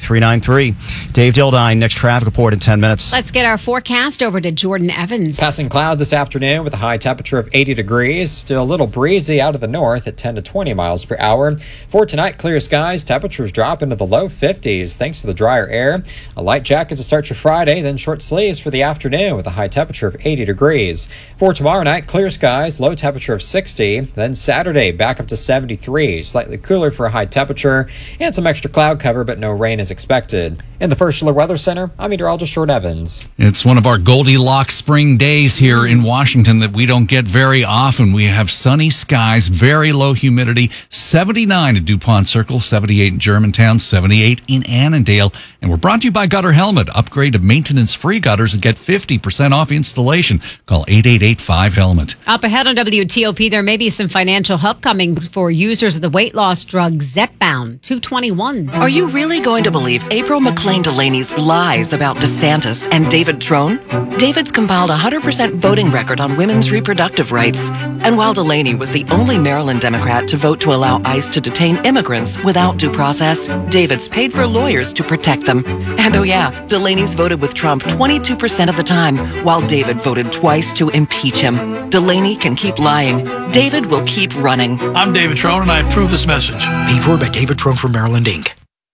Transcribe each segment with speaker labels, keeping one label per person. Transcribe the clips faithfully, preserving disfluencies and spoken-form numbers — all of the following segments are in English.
Speaker 1: three nine three. Dave Dildine, next traffic report in ten minutes.
Speaker 2: Let's get our forecast over to Jordan Evans.
Speaker 3: Passing clouds this afternoon with a high temperature of eighty degrees. Still a little breezy out of the north at ten to twenty miles per hour. For tonight, clear skies. Temperatures drop into the low fifties thanks to the drier air. A light jacket to start your Friday, then short sleeves for the afternoon with a high temperature of eighty degrees. For tomorrow night, clear skies, low temperature of sixty. Then Saturday, back up to seventy-three. Slightly cooler for a high temperature and some extra cloud cover, but no rain is expected. In the First Schiller Weather Center, I'm meteorologist Jordan Evans.
Speaker 4: It's one of our Goldilocks spring days here in Washington that we don't get very often. We have sunny skies, very low humidity, seventy-nine at DuPont Circle, seventy-eight in Germantown, seventy-eight in Annandale. And we're brought to you by Gutter Helmet. Upgrade to maintenance-free gutters and get fifty percent off installation. Call eight eight eight five helmet.
Speaker 2: Up ahead on W T O P, there may be some financial help coming for users of the weight loss drug Zepbound two twenty-one.
Speaker 5: Are you really going to believe April McLean Delaney's lies about DeSantis and David Trone? David's compiled a one hundred percent voting record on women's reproductive rights. And while Delaney was the only Maryland Democrat to vote to allow ICE to detain immigrants without due process, David's paid for lawyers to protect them. And oh yeah, Delaney's voted with Trump twenty-two percent of the time, while David voted twice to impeach him. Delaney can keep lying. David will keep running.
Speaker 6: I'm David Trone, and I approve this message.
Speaker 7: Paid for by David Trone for Maryland, Incorporated.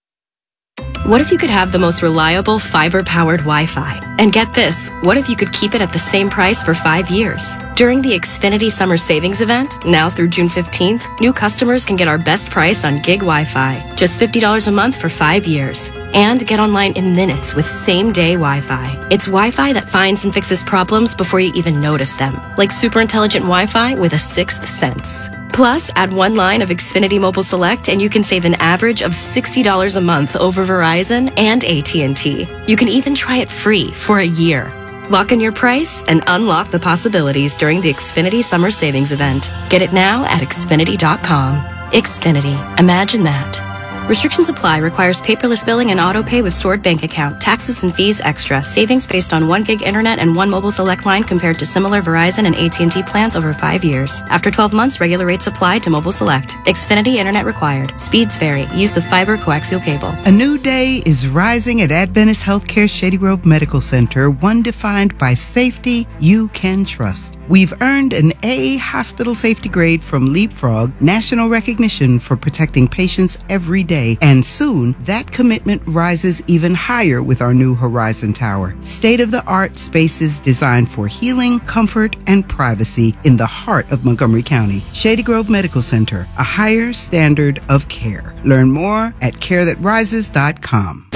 Speaker 8: What if you could have the most reliable fiber-powered Wi-Fi? And get this, what if you could keep it at the same price for five years? During the Xfinity Summer Savings Event, now through June fifteenth, new customers can get our best price on gig Wi-Fi, just fifty dollars a month for five years. And get online in minutes with same-day Wi-Fi. It's Wi-Fi that finds and fixes problems before you even notice them, like super intelligent Wi-Fi with a sixth sense. Plus, add one line of Xfinity Mobile Select and you can save an average of sixty dollars a month over Verizon and A T and T. You can even try it free for a year. Lock in your price and unlock the possibilities during the Xfinity Summer Savings Event. Get it now at Xfinity dot com. Xfinity. Imagine that. Restrictions apply. Requires paperless billing and auto pay with stored bank account. Taxes and fees extra. Savings based on one gig internet and one mobile select line compared to similar Verizon and A T and T plans over five years. After twelve months, regular rates apply to mobile select. Xfinity internet required. Speeds vary. Use of fiber coaxial cable.
Speaker 9: A new day is rising at Adventist Healthcare Shady Grove Medical Center, one defined by safety you can trust. We've earned an A hospital safety grade from Leapfrog, national recognition for protecting patients every day. And soon, that commitment rises even higher with our new Horizon Tower. State-of-the-art spaces designed for healing, comfort, and privacy in the heart of Montgomery County. Shady Grove Medical Center, a higher standard of care. Learn more at care that rises dot com.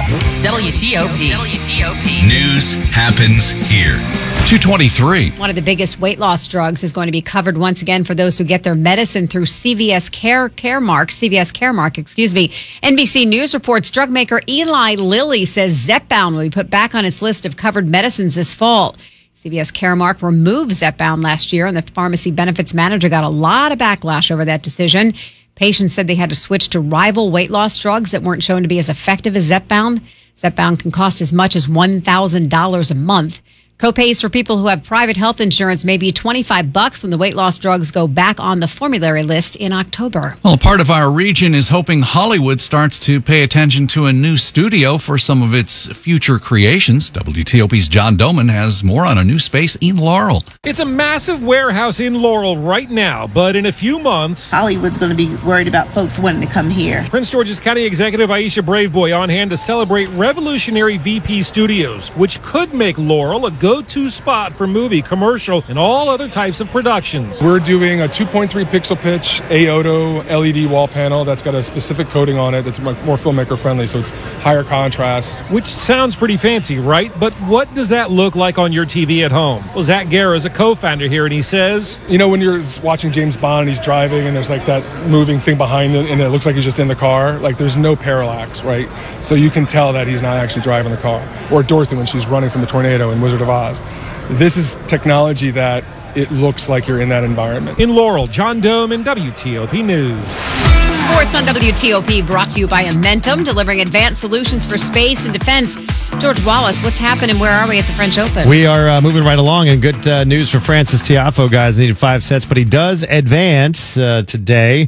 Speaker 10: W T O P. W T O P.
Speaker 4: News happens here. two twenty-three.
Speaker 2: One of the biggest weight loss drugs is going to be covered once again for those who get their medicine through C V S Care Caremark. C V S Caremark, excuse me. N B C News reports drug maker Eli Lilly says Zepbound will be put back on its list of covered medicines this fall. C V S Caremark removed Zepbound last year, and the pharmacy benefits manager got a lot of backlash over that decision. Patients said they had to switch to rival weight loss drugs that weren't shown to be as effective as Zepbound. Zepbound can cost as much as one thousand dollars a month. Copays for people who have private health insurance may be twenty-five bucks when the weight loss drugs go back on the formulary list in October.
Speaker 4: Well, part of our region is hoping Hollywood starts to pay attention to a new studio for some of its future creations. W T O P's John Doman has more on a new space in Laurel.
Speaker 11: It's a massive warehouse in Laurel right now, but in a few months,
Speaker 12: Hollywood's going to be worried about folks wanting to come here.
Speaker 11: Prince George's County Executive Aisha Braveboy on hand to celebrate revolutionary V P Studios, which could make Laurel a go-to spot for movie, commercial, and all other types of productions.
Speaker 13: We're doing a two point three pixel pitch A O T O L E D wall panel that's got a specific coating on it that's more filmmaker friendly, so it's higher contrast.
Speaker 11: Which sounds pretty fancy, right? But what does that look like on your T V at home? Well, Zach Guerra is a co-founder here, and he says,
Speaker 13: you know, when you're watching James Bond and he's driving and there's like that moving thing behind him and it looks like he's just in the car, like there's no parallax, right? So you can tell that he's not actually driving the car. Or Dorothy when she's running from the tornado in Wizard of Oz. This is technology that it looks like you're in that environment.
Speaker 11: In Laurel, John Doman, W T O P News.
Speaker 2: Sports on W T O P brought to you by Amentum, delivering advanced solutions for space and defense. George Wallace, what's happening? Where are we at the French Open?
Speaker 14: We are uh, moving right along, and good uh, news for Francis Tiafoe, guys. Needed five sets, but he does advance uh, today.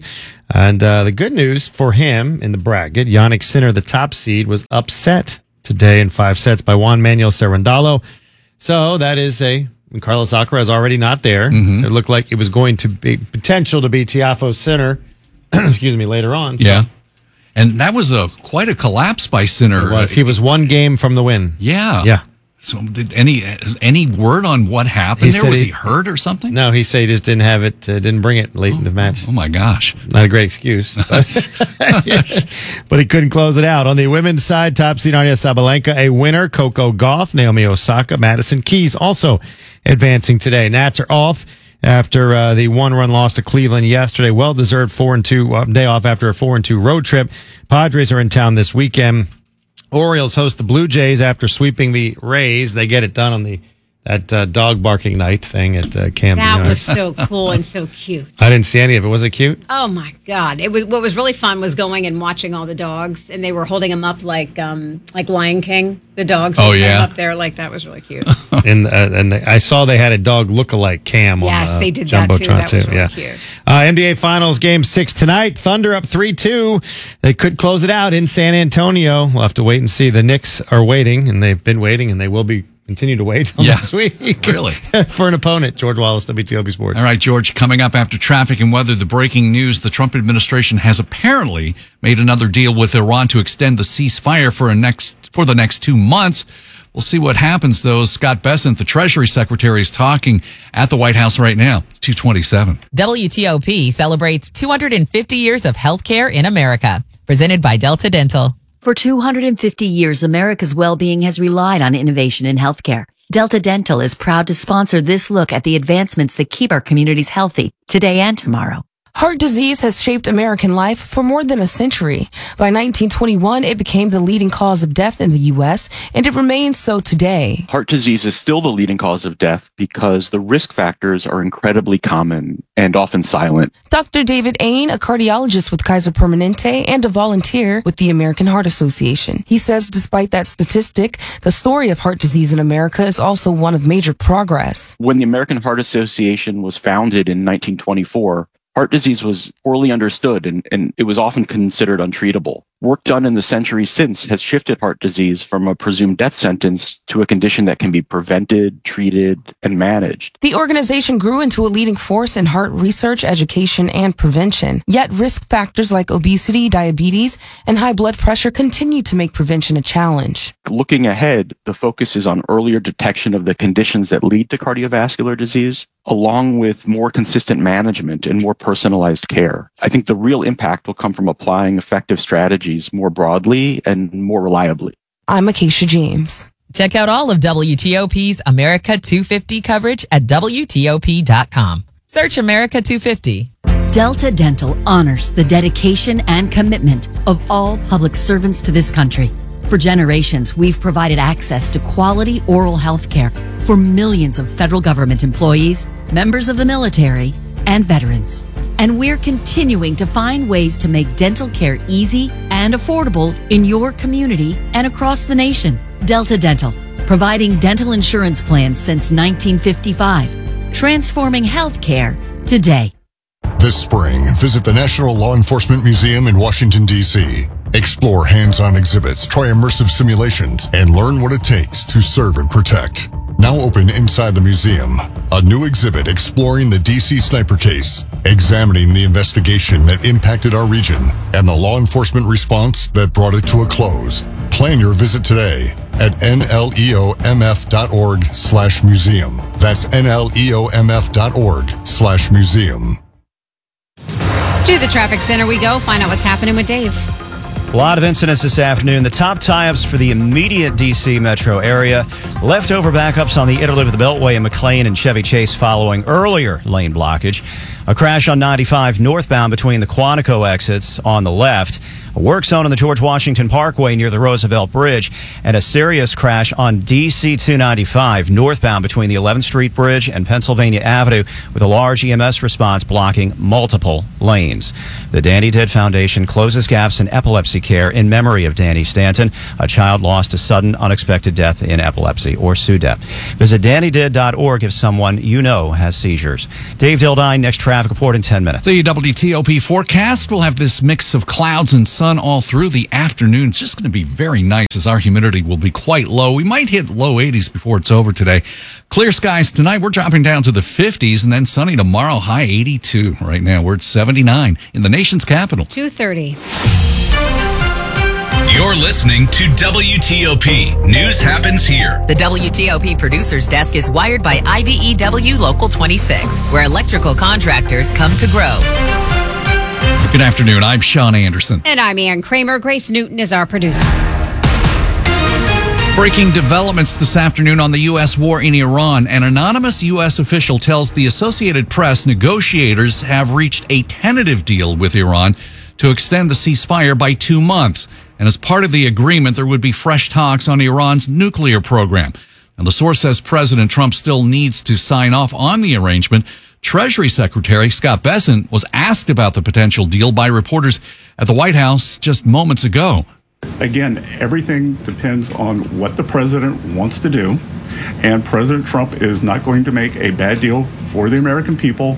Speaker 14: And uh, the good news for him in the bracket, Jannik Sinner, the top seed, was upset today in five sets by Juan Manuel Cerundolo. So that is a Carlos Alcaraz already not there. Mm-hmm. It looked like it was going to be potential to be Tiafoe Sinner. Excuse me, later on. So.
Speaker 4: Yeah. And that was a quite a collapse by Sinner.
Speaker 14: It was. He was one game from the win.
Speaker 4: Yeah.
Speaker 14: Yeah.
Speaker 4: So did any any word on what happened
Speaker 14: He
Speaker 4: there? Was
Speaker 14: he-
Speaker 4: he hurt or something?
Speaker 14: No, he said he just didn't have it, uh, didn't bring it late in the match.
Speaker 4: Oh, my gosh.
Speaker 14: Not a great excuse. But, yes, but he couldn't close it out. On the women's side, top seed Arya Sabalenka, a winner. Coco Gauff, Naomi Osaka, Madison Keys also advancing today. Nats are off after uh, the one-run loss to Cleveland yesterday. Well-deserved four and two uh, day off after a four and two road trip. Padres are in town this weekend. Orioles host the Blue Jays after sweeping the Rays. They get it done on the that uh, dog barking night thing at uh, Camden
Speaker 2: That
Speaker 14: Yards.
Speaker 2: was so cool and so cute.
Speaker 14: I didn't see any of it. Was it cute?
Speaker 2: Oh my God! It was. What was really fun was going and watching all the dogs, and they were holding them up like, um, like Lion King. The dogs.
Speaker 14: Oh,
Speaker 2: they had
Speaker 14: yeah.
Speaker 2: them up there like that was really cute.
Speaker 14: and uh, and they, I saw they had a dog look-alike cam
Speaker 2: Yes,
Speaker 14: on uh,
Speaker 2: they did that, too.
Speaker 14: Jumbotron
Speaker 2: That was really
Speaker 14: yeah.
Speaker 2: cute.
Speaker 14: Uh, N B A Finals Game Six tonight. Thunder up three two. They could close it out in San Antonio. We'll have to wait and see. The Knicks are waiting, and they've been waiting, and they will be continue to wait till
Speaker 4: Yeah.
Speaker 14: next week.
Speaker 4: Really?
Speaker 14: For an opponent. George Wallace, W T O P Sports.
Speaker 4: All right, George, coming up after traffic and weather, the breaking news, the Trump administration has apparently made another deal with Iran to extend the ceasefire for a next for the next two months. We'll see what happens, though. Scott Bessent, the Treasury Secretary, is talking at the White House right now. It's two twenty-seven.
Speaker 10: W T O P celebrates two hundred fifty years of healthcare in America. Presented by Delta Dental.
Speaker 15: For two hundred fifty years, America's well-being has relied on innovation in healthcare. Delta Dental is proud to sponsor this look at the advancements that keep our communities healthy today and tomorrow.
Speaker 16: Heart disease has shaped American life for more than a century. By nineteen twenty-one, it became the leading cause of death in the U S, and it remains so today.
Speaker 17: Heart disease is still the leading cause of death because the risk factors are incredibly common and often silent.
Speaker 16: Doctor David Ain, a cardiologist with Kaiser Permanente and a volunteer with the American Heart Association. He says despite that statistic, the story of heart disease in America is also one of major progress.
Speaker 17: When the American Heart Association was founded in nineteen twenty-four, heart disease was poorly understood and, and it was often considered untreatable. Work done in the century since has shifted heart disease from a presumed death sentence to a condition that can be prevented, treated, and managed.
Speaker 16: The organization grew into a leading force in heart research, education, and prevention. Yet risk factors like obesity, diabetes, and high blood pressure continue to make prevention a challenge.
Speaker 17: Looking ahead, the focus is on earlier detection of the conditions that lead to cardiovascular disease, along with more consistent management and more personalized care. I think the real impact will come from applying effective strategies more broadly and more reliably.
Speaker 16: I'm Acacia James.
Speaker 10: Check out all of W T O P's America two fifty coverage at W T O P dot com. Search America two fifty.
Speaker 15: Delta Dental honors the dedication and commitment of all public servants to this country. For generations, we've provided access to quality oral health care for millions of federal government employees, members of the military, and veterans. And we're continuing to find ways to make dental care easy and affordable in your community and across the nation. Delta Dental, providing dental insurance plans since nineteen fifty-five, transforming healthcare today.
Speaker 18: This spring, visit the National Law Enforcement Museum in Washington, D C Explore hands-on exhibits, try immersive simulations, and learn what it takes to serve and protect. Now open inside the museum, a new exhibit exploring the D C sniper case, examining the investigation that impacted our region and the law enforcement response that brought it to a close. Plan your visit today at N L E O M F dot org slash museum. That's N L E O M F dot org slash museum.
Speaker 2: To the traffic center we go. Find out what's happening with Dave.
Speaker 1: A lot of incidents this afternoon. The top tie-ups for the immediate D C metro area. Leftover backups on the Inner Loop of the Beltway in McLean and Chevy Chase following earlier lane blockage. A crash on ninety-five northbound between the Quantico exits on the left. A work zone on the George Washington Parkway near the Roosevelt Bridge. And a serious crash on D C two ninety-five northbound between the eleventh Street Bridge and Pennsylvania Avenue with a large E M S response blocking multiple lanes. This The Danny Did Foundation closes gaps in epilepsy care in memory of Danny Stanton, a child lost to sudden, unexpected death in epilepsy, or S U D E P. Visit danny did dot org if someone you know has seizures. Dave Dildine, next traffic report in ten minutes.
Speaker 4: The W T O P forecast will have this mix of clouds and sun all through the afternoon. It's just going to be very nice as our humidity will be quite low. We might hit low eighties before it's over today. Clear skies tonight. We're dropping down to the fifties, and then sunny tomorrow, high eighty-two. Right now, we're at seventy-nine in the nation's capital.
Speaker 2: two thirty.
Speaker 19: You're listening to W T O P. News happens here.
Speaker 10: The W T O P producer's desk is wired by I B E W Local twenty-six, where electrical contractors come to grow.
Speaker 4: Good afternoon. I'm Sean Anderson.
Speaker 2: And I'm Ann Kramer. Grace Newton is our producer.
Speaker 4: Breaking developments this afternoon on the U S war in Iran. An anonymous U S official tells the Associated Press negotiators have reached a tentative deal with Iran to extend the ceasefire by two months. And as part of the agreement, there would be fresh talks on Iran's nuclear program. And the source says President Trump still needs to sign off on the arrangement. Treasury Secretary Scott Bessent was asked about the potential deal by reporters at the White House just moments ago.
Speaker 20: Again, everything depends on what the president wants to do, and President Trump is not going to make a bad deal for the American people,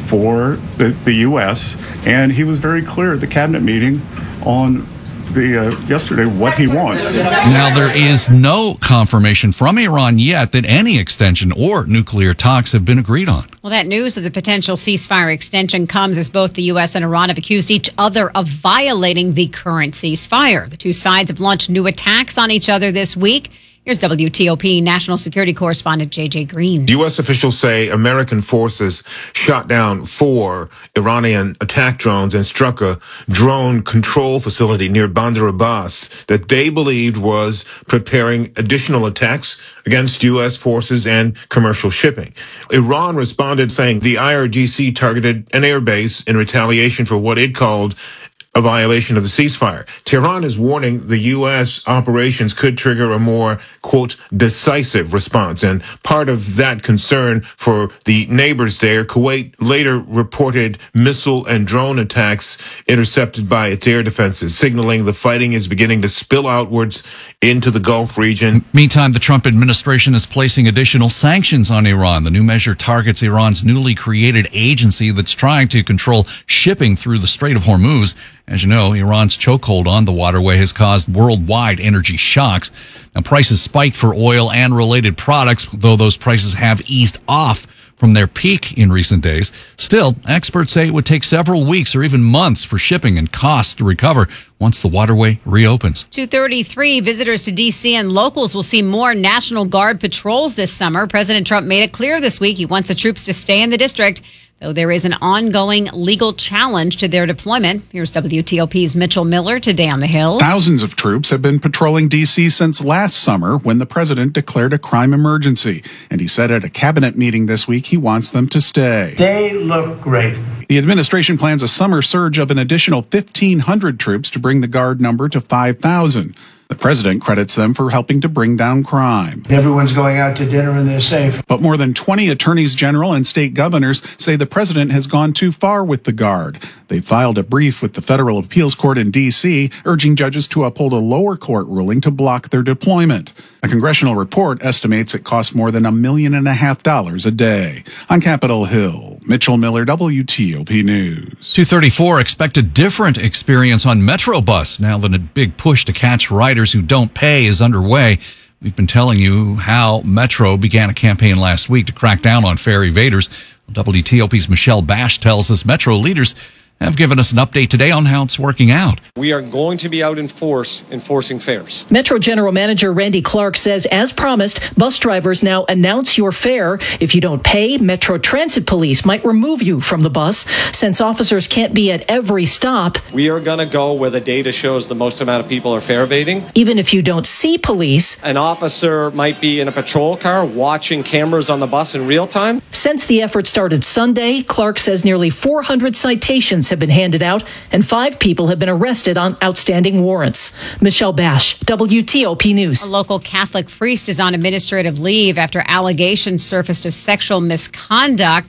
Speaker 20: for the, the U S, and he was very clear at the cabinet meeting on the uh, yesterday what he wants.
Speaker 4: Now, there is no confirmation from Iran yet that any extension or nuclear talks have been agreed on.
Speaker 2: Well, that news of the potential ceasefire extension comes as both the U S and Iran have accused each other of violating the current ceasefire. The two sides have launched new attacks on each other this week. Here's W T O P national security correspondent J J Green.
Speaker 21: U S officials say American forces shot down four Iranian attack drones and struck a drone control facility near Bandar Abbas that they believed was preparing additional attacks against U S forces and commercial shipping. Iran responded saying the I R G C targeted an airbase in retaliation for what it called a violation of the ceasefire. Tehran is warning the U S operations could trigger a more, quote, decisive response. And part of that concern for the neighbors there, Kuwait later reported missile and drone attacks intercepted by its air defenses, signaling the fighting is beginning to spill outwards into the Gulf region.
Speaker 4: Meantime, the Trump administration is placing additional sanctions on Iran. The new measure targets Iran's newly created agency that's trying to control shipping through the Strait of Hormuz. As you know, Iran's chokehold on the waterway has caused worldwide energy shocks. Now, prices spiked for oil and related products, though those prices have eased off from their peak in recent days. Still, experts say it would take several weeks or even months for shipping and costs to recover once the waterway reopens.
Speaker 2: two thirty-three, visitors to D C and locals will see more National Guard patrols this summer. President Trump made it clear this week he wants the troops to stay in the district, though there is an ongoing legal challenge to their deployment. Here's W T O P's Mitchell Miller today on the Hill.
Speaker 22: Thousands of troops have been patrolling D C since last summer when the president declared a crime emergency. And he said at a cabinet meeting this week he wants them to stay.
Speaker 23: They look great.
Speaker 22: The administration plans a summer surge of an additional fifteen hundred troops to bring the Guard number to five thousand. The president credits them for helping to bring down crime.
Speaker 23: Everyone's going out to dinner and they're safe.
Speaker 22: But more than twenty attorneys general and state governors say the president has gone too far with the Guard. They filed a brief with the federal appeals court in D C, urging judges to uphold a lower court ruling to block their deployment. A congressional report estimates it costs more than a million and a half dollars a day. On Capitol Hill, Mitchell Miller, W T O P News.
Speaker 4: two thirty-four, expect a different experience on Metrobus now that a big push to catch riders who don't pay is underway. We've been telling you how Metro began a campaign last week to crack down on fare evaders. W T O P's Michelle Bash tells us Metro leaders have given us an update today on how it's working out.
Speaker 24: We are going to be out in force enforcing fares.
Speaker 25: Metro General Manager Randy Clark says, as promised, bus drivers now announce your fare. If you don't pay, Metro Transit Police might remove you from the bus. Since officers can't be at every stop,
Speaker 24: we are going to go where the data shows the most amount of people are fare evading.
Speaker 25: Even if you don't see police,
Speaker 24: an officer might be in a patrol car watching cameras on the bus in real time.
Speaker 25: Since the effort started Sunday, Clark says nearly four hundred citations have been handed out and five people have been arrested on outstanding warrants. Michelle Bash, W T O P News.
Speaker 2: A local Catholic priest is on administrative leave after allegations surfaced of sexual misconduct.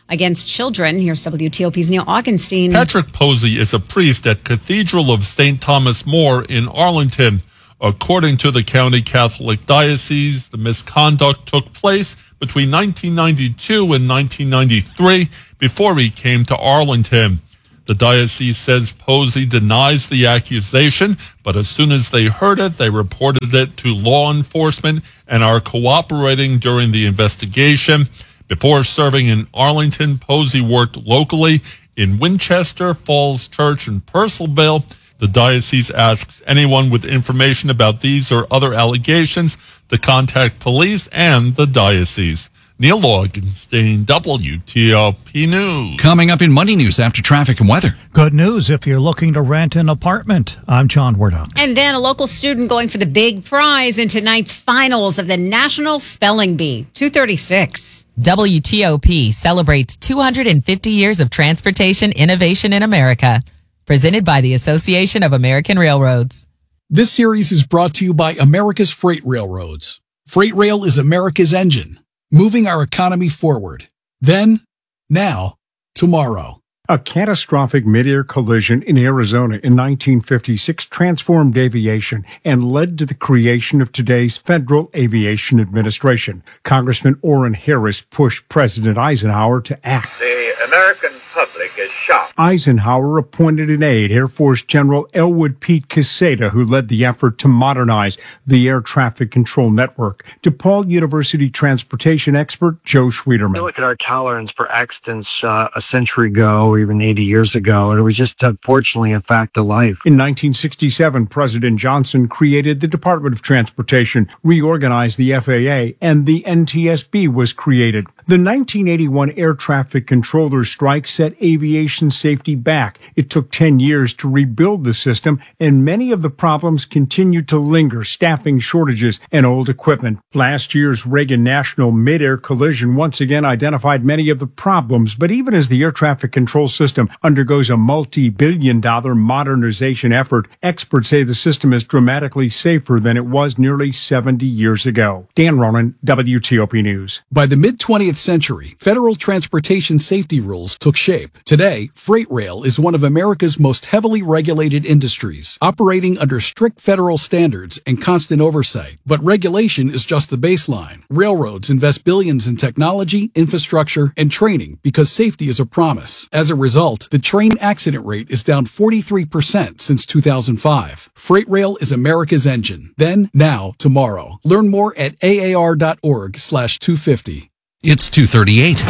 Speaker 2: against children. Here's W T O P's Neil Augenstein.
Speaker 3: Patrick Posey is a priest at Cathedral of Saint Thomas More in Arlington. According to the county Catholic diocese, the misconduct took place between nineteen ninety-two and nineteen ninety-three before he came to Arlington. The diocese says Posey denies the accusation, but as soon as they heard it, they reported it to law enforcement and are cooperating during the investigation. Before serving in Arlington, Posey worked locally in Winchester, Falls Church, and Purcellville. The diocese asks anyone with information about these or other allegations to contact police and the diocese. Neil Augenstein, W T O P News.
Speaker 4: Coming up in Money News after traffic and weather.
Speaker 5: Good news if you're looking to rent an apartment. I'm John Wardock.
Speaker 2: And then a local student going for the big prize in tonight's finals of the National Spelling Bee, two thirty-six.
Speaker 10: W T O P celebrates two hundred fifty years of transportation innovation in America. Presented by the Association of American Railroads.
Speaker 6: This series is brought to you by America's Freight Railroads. Freight Rail is America's engine, moving our economy forward. Then, now, tomorrow.
Speaker 7: A catastrophic mid-air collision in Arizona in nineteen fifty-six transformed aviation and led to the creation of today's Federal Aviation Administration. Congressman Orrin Harris pushed President Eisenhower to act.
Speaker 8: The American public is shocked.
Speaker 7: Eisenhower appointed an aide, Air Force General Elwood Pete Quesada, who led the effort to modernize the air traffic control network. DePaul University transportation expert Joe Schwederman.
Speaker 26: You look at our tolerance for accidents uh, a century ago, even eighty years ago, and it was just unfortunately a fact of life.
Speaker 7: In nineteen sixty-seven, President Johnson created the Department of Transportation, reorganized the F A A, and the N T S B was created. The nineteen eighty-one air traffic controller strike set aviation safety back. It took ten years to rebuild the system, and many of the problems continue to linger: staffing shortages and old equipment. Last year's Reagan National mid-air collision once again identified many of the problems, but even as the air traffic control system undergoes a multi-billion dollar modernization effort, experts say the system is dramatically safer than it was nearly seventy years ago. Dan Ronan, W T O P News.
Speaker 6: By the mid-twentieth century, federal transportation safety rules took shape. Today, freight rail is one of America's most heavily regulated industries, operating under strict federal standards and constant oversight. But regulation is just the baseline. Railroads invest billions in technology, infrastructure, and training because safety is a promise. As a result, the train accident rate is down forty-three percent since two thousand five. Freight rail is America's engine. Then, now, tomorrow. Learn more at A A R dot org slash two fifty.
Speaker 4: It's two thirty-eight.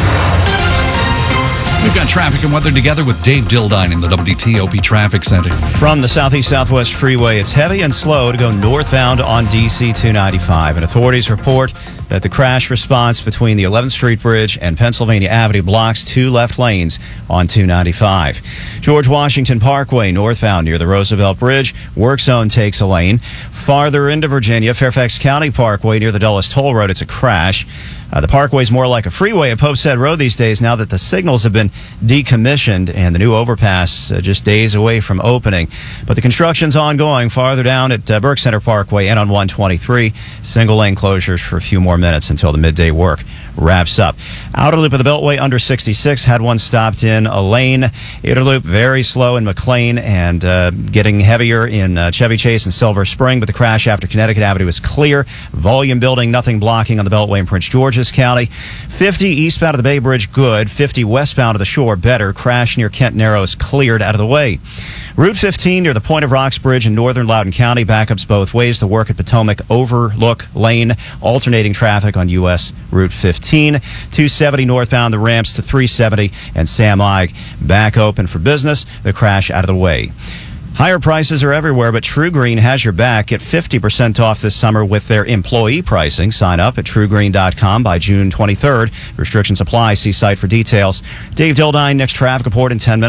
Speaker 4: We've got traffic and weather together with Dave Dildine in the W T O P Traffic Center.
Speaker 1: From the Southeast Southwest Freeway, it's heavy and slow to go northbound on D C two ninety-five. And authorities report that the crash response between the eleventh Street Bridge and Pennsylvania Avenue blocks two left lanes on two ninety-five. George Washington Parkway, northbound near the Roosevelt Bridge, work zone takes a lane. Farther into Virginia, Fairfax County Parkway near the Dulles Toll Road, it's a crash. Uh, the parkway is more like a freeway at Pope's Head Road these days now that the signals have been decommissioned and the new overpass uh, just days away from opening. But the construction's ongoing farther down at uh, Burke Center Parkway and on one twenty-three. Single lane closures for a few more minutes until the midday work wraps up. Outer loop of the Beltway under sixty-six had one stopped in a lane. Inner loop very slow in McLean and uh, getting heavier in uh, Chevy Chase and Silver Spring, but the crash after Connecticut Avenue is clear. Volume building, nothing blocking on the Beltway in Prince George's County. fifty eastbound of the Bay Bridge, good. fifty westbound of the shore, better. Crash near Kent Narrows cleared out of the way. Route fifteen near the Point of Rocks Bridge in northern Loudoun County, backups both ways. The work at Potomac Overlook Lane, alternating traffic on U S Route fifteen. two seventy northbound, the ramps to three seventy and Sam Ike back open for business. The crash out of the way. Higher prices are everywhere, but True Green has your back. Get fifty percent off this summer with their employee pricing. Sign up at true green dot com by June twenty-third. Restrictions apply. See site for details. Dave Dildine, next traffic report in ten minutes.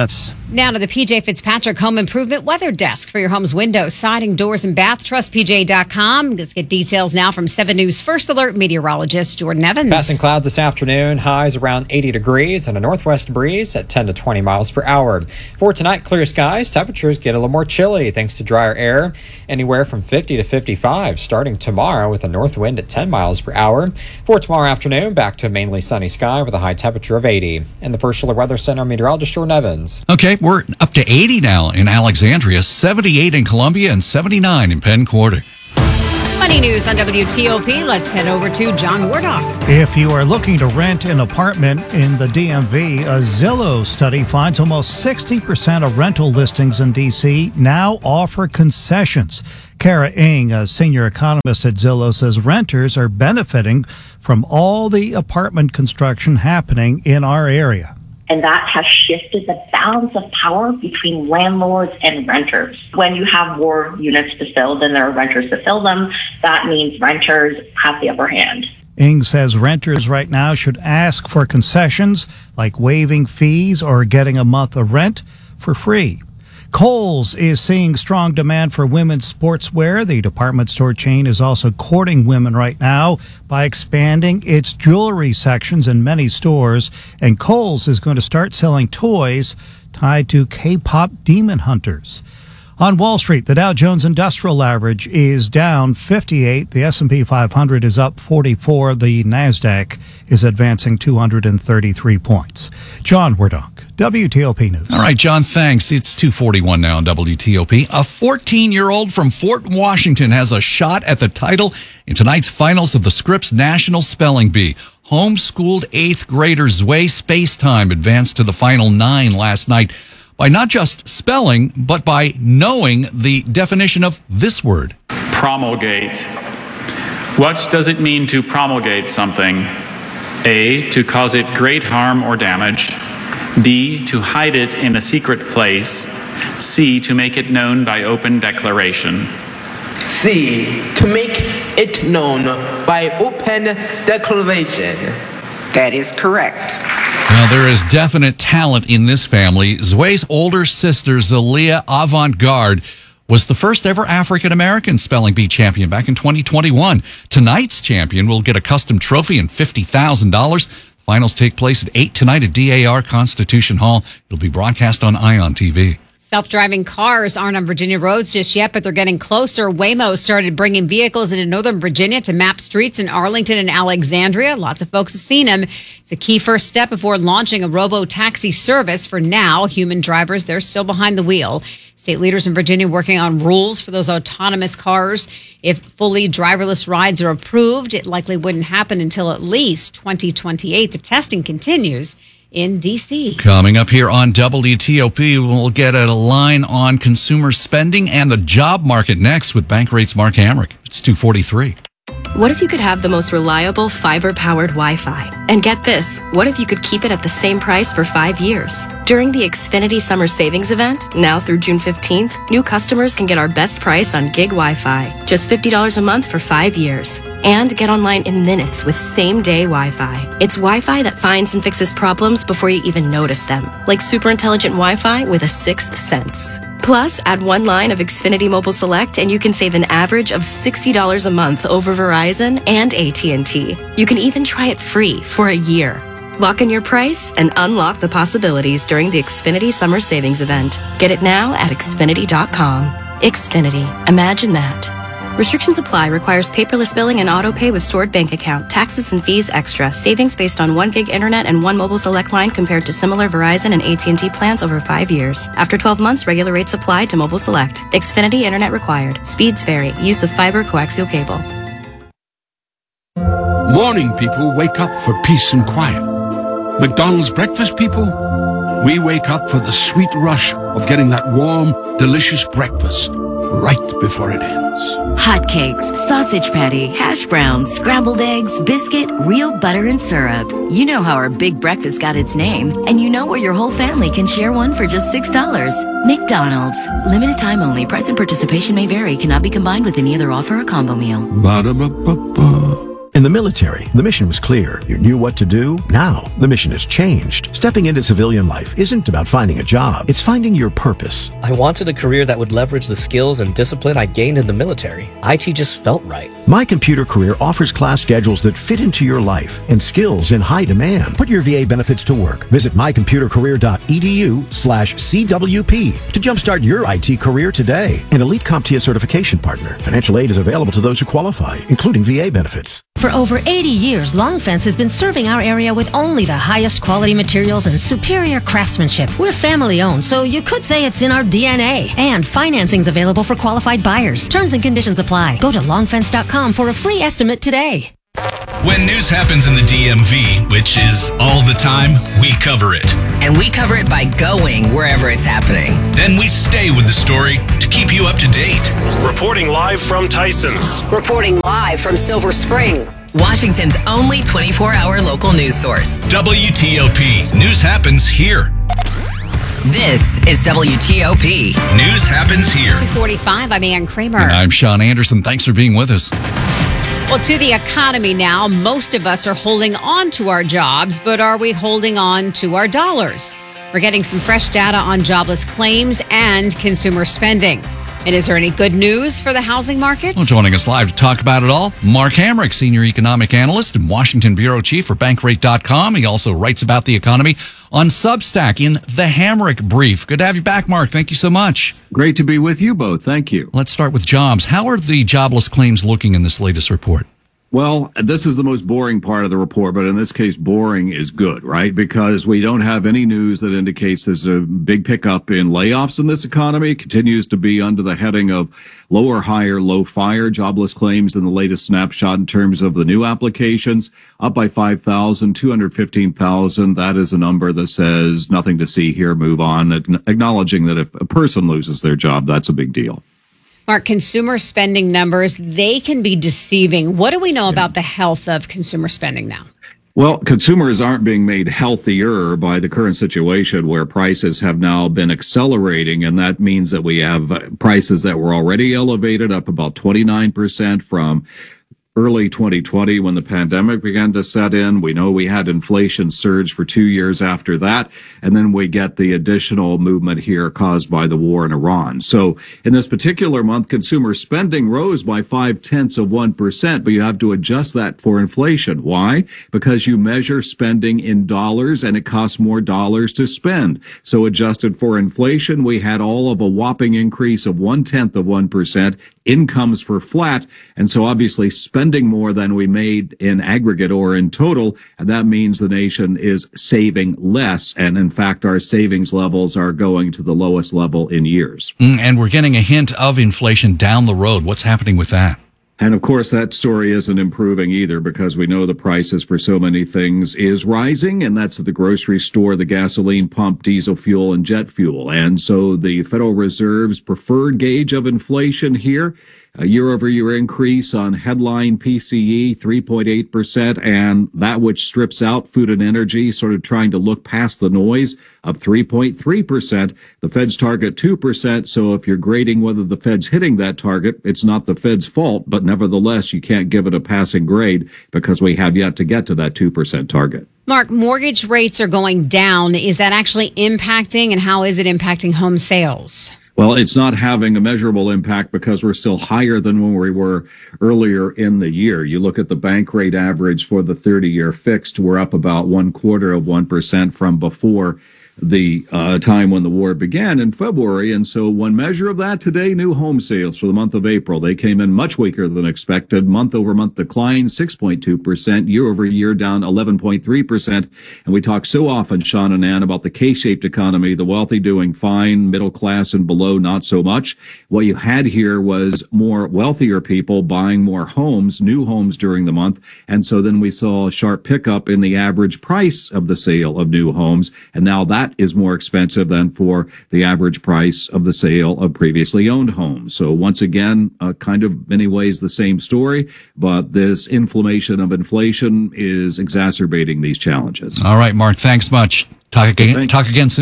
Speaker 2: Now to the P J Fitzpatrick Home Improvement Weather Desk for your home's windows, siding, doors, and bath. Trust P J dot com. Let's get details now from seven News First Alert meteorologist Jordan Evans.
Speaker 9: Passing clouds this afternoon, highs around eighty degrees and a northwest breeze at ten to twenty miles per hour. For tonight, clear skies. Temperatures get a little more chilly thanks to drier air, anywhere from fifty to fifty-five starting tomorrow with a north wind at ten miles per hour. For tomorrow afternoon, back to a mainly sunny sky with a high temperature of eighty. In the First Alert Weather Center, meteorologist Jordan Evans.
Speaker 4: Okay, we're up to eighty now in Alexandria, seventy-eight in Columbia, and seventy-nine in Penn Quarter.
Speaker 2: Money news on W T O P. Let's head over to John Wardock.
Speaker 5: If you are looking to rent an apartment in the D M V, a Zillow study finds almost sixty percent of rental listings in D C now offer concessions. Kara Ng, a senior economist at Zillow, says renters are benefiting from all the apartment construction happening in our area.
Speaker 11: And that has shifted the balance of power between landlords and renters. When you have more units to fill than there are renters to fill them, that means renters have the upper hand.
Speaker 5: Ng says renters right now should ask for concessions like waiving fees or getting a month of rent for free. Kohl's is seeing strong demand for women's sportswear. The department store chain is also courting women right now by expanding its jewelry sections in many stores. And Kohl's is going to start selling toys tied to K-pop demon hunters. On Wall Street, the Dow Jones Industrial Average is down fifty-eight. The S and P five hundred is up forty-four. The NASDAQ is advancing two hundred thirty-three points. John Wardock, W T O P News.
Speaker 4: All right, John, thanks. It's two forty-one now on W T O P. A fourteen-year-old from Fort Washington has a shot at the title in tonight's finals of the Scripps National Spelling Bee. Homeschooled eighth grader Zway Spacetime advanced to the final nine last night by not just spelling, but by knowing the definition of this word.
Speaker 12: Promulgate. What does it mean to promulgate something? A, to cause it great harm or damage. B, to hide it in a secret place. C, to make it known by open declaration.
Speaker 13: C, to make it known by open declaration.
Speaker 14: That is correct.
Speaker 4: Now, there is definite talent in this family. Zway's older sister, Zalia Avant-Garde, was the first ever African-American spelling bee champion back in twenty twenty-one. Tonight's champion will get a custom trophy and fifty thousand dollars. Finals take place at eight tonight at D A R Constitution Hall. It'll be broadcast on Ion T V.
Speaker 2: Self-driving cars aren't on Virginia roads just yet, but they're getting closer. Waymo started bringing vehicles into Northern Virginia to map streets in Arlington and Alexandria. Lots of folks have seen them. It's a key first step before launching a robo-taxi service. For now, human drivers, they're still behind the wheel. State leaders in Virginia working on rules for those autonomous cars. If fully driverless rides are approved, it likely wouldn't happen until at least twenty twenty-eight. The testing continues in D C.
Speaker 4: Coming up here on W T O P, we'll get a line on consumer spending and the job market next with Bankrate's Mark Hamrick. It's two forty-three.
Speaker 17: What if you could have the most reliable fiber-powered Wi-Fi? And get this, what if you could keep it at the same price for five years? During the Xfinity Summer Savings Event, now through June fifteenth, new customers can get our best price on gig Wi-Fi, just fifty dollars a month for five years. And get online in minutes with same-day Wi-Fi. It's Wi-Fi that finds and fixes problems before you even notice them, like super intelligent Wi-Fi with a sixth sense. Plus, add one line of Xfinity Mobile Select and you can save an average of sixty dollars a month over Verizon and A T and T. You can even try it free for a year. Lock in your price and unlock the possibilities during the Xfinity Summer Savings Event. Get it now at Xfinity dot com. Xfinity. Imagine that. Restrictions apply. Requires paperless billing and auto pay with stored bank account. Taxes and fees extra. Savings based on one gig internet and one mobile select line compared to similar Verizon and A T and T plans over five years. After twelve months, regular rates apply to mobile select. Xfinity internet required. Speeds vary. Use of fiber coaxial cable.
Speaker 27: Morning people wake up for peace and quiet. McDonald's breakfast people, we wake up for the sweet rush of getting that warm, delicious breakfast right before it ends.
Speaker 15: Hotcakes, sausage patty, hash browns, scrambled eggs, biscuit, real butter and syrup. You know how our big breakfast got its name, and you know where your whole family can share one for just six dollars. McDonald's. Limited time only. Price and participation may vary. Cannot be combined with any other offer or combo meal.
Speaker 27: Ba-da-ba-ba-ba.
Speaker 16: In the military, the mission was clear. You knew what to do. Now, the mission has changed. Stepping into civilian life isn't about finding a job. It's finding your purpose.
Speaker 18: I wanted a career that would leverage the skills and discipline I gained in the military. I T just felt right.
Speaker 16: My Computer Career offers class schedules that fit into your life and skills in high demand. Put your V A benefits to work. Visit mycomputercareer.edu slash CWP to jumpstart your I T career today. An Elite CompTIA certification partner. Financial aid is available to those who qualify, including V A benefits.
Speaker 19: For over eighty years, Long Fence has been serving our area with only the highest quality materials and superior craftsmanship. We're family owned, so you could say it's in our D N A. And financing's available for qualified buyers. Terms and conditions apply. Go to long fence dot com for a free estimate today.
Speaker 20: When news happens in the D M V, which is all the time, we cover it.
Speaker 10: And we cover it by going wherever it's happening.
Speaker 20: Then we stay with the story to keep you up to date.
Speaker 21: Reporting live from Tyson's.
Speaker 10: Reporting live from Silver Spring, Washington's only twenty-four hour local news source.
Speaker 20: W T O P. News happens here.
Speaker 10: This is W T O P.
Speaker 20: News happens here.
Speaker 2: two forty-five, I'm Ann Kramer.
Speaker 4: And I'm Sean Anderson. Thanks for being with us.
Speaker 2: Well, to the economy now, most of us are holding on to our jobs, but are we holding on to our dollars? We're getting some fresh data on jobless claims and consumer spending. And is there any good news for the housing market?
Speaker 4: Well, joining us live to talk about it all, Mark Hamrick, Senior Economic Analyst and Washington Bureau Chief for Bankrate dot com. He also writes about the economy on Substack in the Hamrick Brief. Good to have you back, Mark. Thank you so much.
Speaker 22: Great to be with you both. Thank you.
Speaker 4: Let's start with jobs. How are the jobless claims looking in this latest report?
Speaker 22: Well, this is the most boring part of the report, but in this case, boring is good, right? Because we don't have any news that indicates there's a big pickup in layoffs in this economy. It continues to be under the heading of low or higher, low fire jobless claims in the latest snapshot in terms of the new applications, up by five thousand, two hundred fifteen thousand. That is a number that says nothing to see here, move on, acknowledging that if a person loses their job, that's a big deal.
Speaker 2: Mark, consumer spending numbers, they can be deceiving. What do we know about the health of consumer spending now?
Speaker 22: Well, consumers aren't being made healthier by the current situation where prices have now been accelerating, and that means that we have prices that were already elevated, up about twenty-nine percent from early twenty twenty when the pandemic began to set in. We know we had inflation surge for two years after that, and then we get the additional movement here caused by the war in Iran. So in this particular month, consumer spending rose by five tenths of one percent, but you have to adjust that for inflation. Why? Because you measure spending in dollars and it costs more dollars to spend. So adjusted for inflation, we had all of a whopping increase of one tenth of one percent. Incomes for flat, and so obviously spending more than we made in aggregate or in total, and that means the nation is saving less, and in fact our savings levels are going to the lowest level in years.
Speaker 4: Mm, and we're getting a hint of inflation down the road. What's happening with that?
Speaker 22: And of course, that story isn't improving either, because we know the prices for so many things is rising, and that's at the grocery store, the gasoline pump, diesel fuel, and jet fuel. And so the Federal Reserve's preferred gauge of inflation here, a year-over-year increase on headline P C E, three point eight percent, and that which strips out food and energy, sort of trying to look past the noise, up three point three percent. The Fed's target two percent, so if you're grading whether the Fed's hitting that target, it's not the Fed's fault, but nevertheless, you can't give it a passing grade because we have yet to get to that two percent target.
Speaker 2: Mark, mortgage rates are going down. Is that actually impacting, and how is it impacting home sales?
Speaker 22: Well, it's not having a measurable impact because we're still higher than when we were earlier in the year. You look at the bank rate average for the thirty-year fixed, we're up about one quarter of one percent from before the uh, time when the war began in February. And so one measure of that today, new home sales for the month of April, they came in much weaker than expected. Month over month decline, six point two percent, year over year down eleven point three percent. And we talk so often, Sean and Ann, about the K-shaped economy, the wealthy doing fine, middle class and below not so much. What you had here was more wealthier people buying more homes, new homes during the month. And so then we saw a sharp pickup in the average price of the sale of new homes. And now that is more expensive than for the average price of the sale of previously owned homes. So once again, uh, kind of many ways the same story, but this inflammation of inflation is exacerbating these challenges.
Speaker 4: All right, Mark, thanks much. Talk again, talk again soon.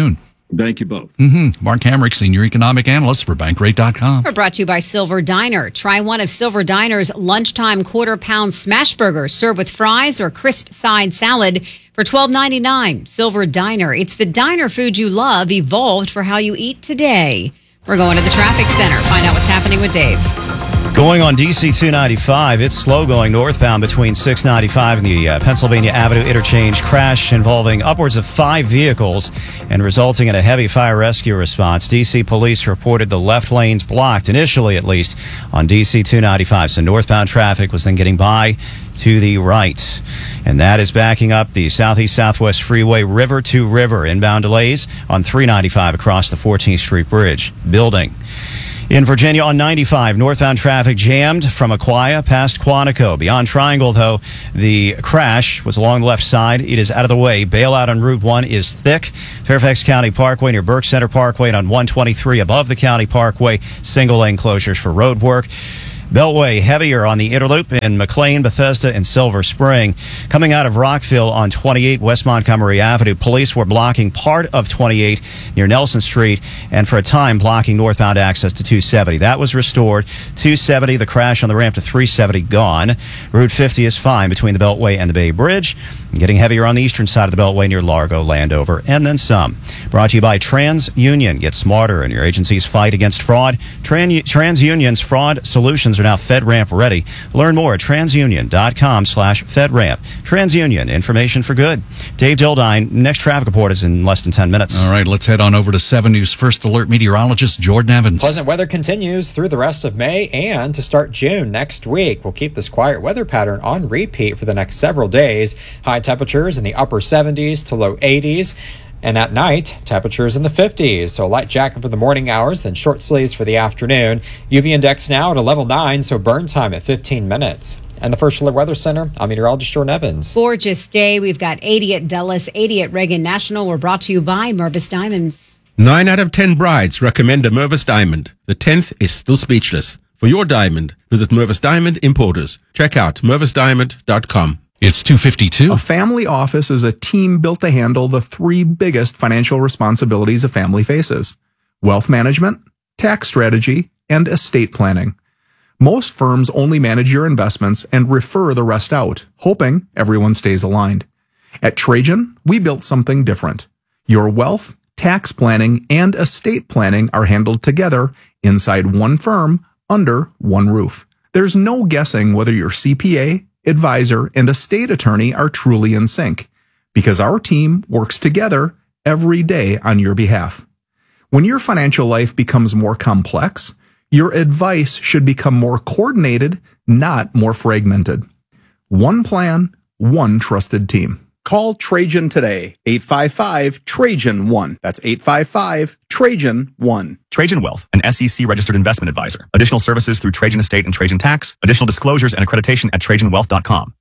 Speaker 22: Thank you both.
Speaker 4: Mm-hmm. Mark Hamrick, Senior Economic Analyst for Bankrate dot com.
Speaker 2: We're brought to you by Silver Diner. Try one of Silver Diner's lunchtime quarter-pound smash burgers served with fries or crisp side salad for twelve ninety-nine. Silver Diner. It's the diner food you love, evolved for how you eat today. We're going to the traffic center. Find out what's happening with Dave.
Speaker 1: Going on D C two ninety-five, it's slow going northbound between six ninety-five and the uh, Pennsylvania Avenue interchange. Crash involving upwards of five vehicles and resulting in a heavy fire rescue response. D C police reported the left lanes blocked, initially at least, on D C two ninety-five. So northbound traffic was then getting by to the right. And that is backing up the Southeast Southwest Freeway river to river. Inbound delays on three ninety-five across the fourteenth Street Bridge building. In Virginia on ninety-five, northbound traffic jammed from Aquia past Quantico. Beyond Triangle, though, the crash was along the left side. It is out of the way. Bailout on Route one is thick. Fairfax County Parkway near Burke Center Parkway and on one twenty-three above the County Parkway. Single-lane closures for road work. Beltway heavier on the Interloop in McLean, Bethesda, and Silver Spring. Coming out of Rockville on twenty-eight West Montgomery Avenue, police were blocking part of twenty-eight near Nelson Street and for a time blocking northbound access to two seventy. That was restored. two seventy, the crash on the ramp to three seventy, gone. Route fifty is fine between the Beltway and the Bay Bridge. Getting heavier on the eastern side of the Beltway near Largo, Landover, and then some. Brought to you by TransUnion. Get smarter in your agency's fight against fraud. Tran- TransUnion's fraud solutions are now FedRAMP ready. Learn more at transunion.com slash FedRAMP. TransUnion, information for good. Dave Dildine, next traffic report is in less than ten minutes.
Speaker 4: All right, let's head on over to seven News First Alert meteorologist Jordan Evans.
Speaker 9: Pleasant weather continues through the rest of May and to start June next week. We'll keep this quiet weather pattern on repeat for the next several days. High temperatures in the upper seventies to low eighties. And at night, temperatures in the fifties. So light jacket for the morning hours, then short sleeves for the afternoon. U V index now at a level nine, so burn time at fifteen minutes. And the First Alert Weather Center, I'm meteorologist Jordan Evans.
Speaker 2: Gorgeous day. We've got eighty at Dulles, eighty at Reagan National. We're brought to you by Mervis Diamonds.
Speaker 3: Nine out of ten brides recommend a Mervis Diamond. The tenth is still speechless. For your diamond, visit Mervis Diamond Importers. Check out mervis diamond dot com.
Speaker 4: It's two fifty-two.
Speaker 7: A family office is a team built to handle the three biggest financial responsibilities a family faces: wealth management, tax strategy, and estate planning. Most firms only manage your investments and refer the rest out, hoping everyone stays aligned. At Trajan, we built something different. Your wealth, tax planning, and estate planning are handled together inside one firm under one roof. There's no guessing whether your C P A, advisor, and estate attorney are truly in sync, because our team works together every day on your behalf. When your financial life becomes more complex, your advice should become more coordinated, not more fragmented. One plan, one trusted team. Call Trajan today, eight five five, Trajan one. That's eight five five, Trajan one.
Speaker 8: Trajan Wealth, an S E C-registered investment advisor. Additional services through Trajan Estate and Trajan Tax. Additional disclosures and accreditation at trajan wealth dot com.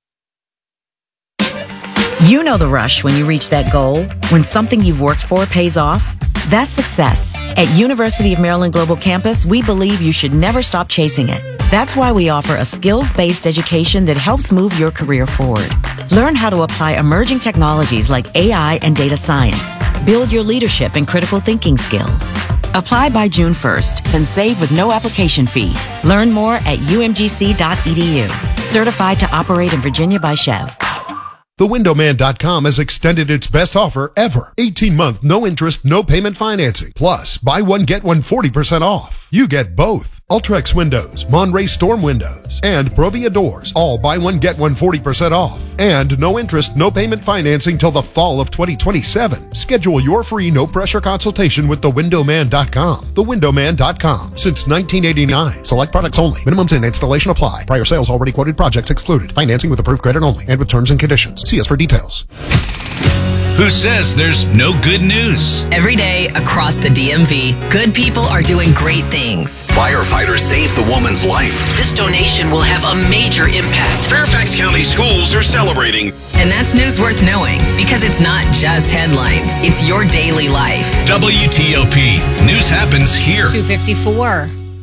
Speaker 23: You know the rush when you reach that goal, when something you've worked for pays off. That's success. At University of Maryland Global Campus, we believe you should never stop chasing it. That's why we offer a skills-based education that helps move your career forward. Learn how to apply emerging technologies like A I and data science. Build your leadership and critical thinking skills. Apply by June first and save with no application fee. Learn more at u m g c dot e d u. Certified to operate in Virginia by Chev.
Speaker 24: the window man dot com has extended its best offer ever. eighteen month, no interest, no payment financing. Plus, buy one, get one forty percent off. You get both. Ultrex windows, Monterey Storm windows, and Provia doors. All buy one, get one forty percent off. And no interest, no payment financing till the fall of twenty twenty-seven. Schedule your free no-pressure consultation with the window man dot com. the window man dot com. Since nineteen eighty-nine. Select products only. Minimums and installation apply. Prior sales already quoted projects excluded. Financing with approved credit only and with terms and conditions. See us for details.
Speaker 20: Who says there's no good news?
Speaker 10: Every day across the D M V, good people are doing great things.
Speaker 25: Firefighters saved the woman's life.
Speaker 26: This donation will have a major impact.
Speaker 21: Fairfax County schools are celebrating.
Speaker 10: And that's news worth knowing, because it's not just headlines. It's your daily life.
Speaker 20: W T O P. News happens here.
Speaker 2: two fifty-four.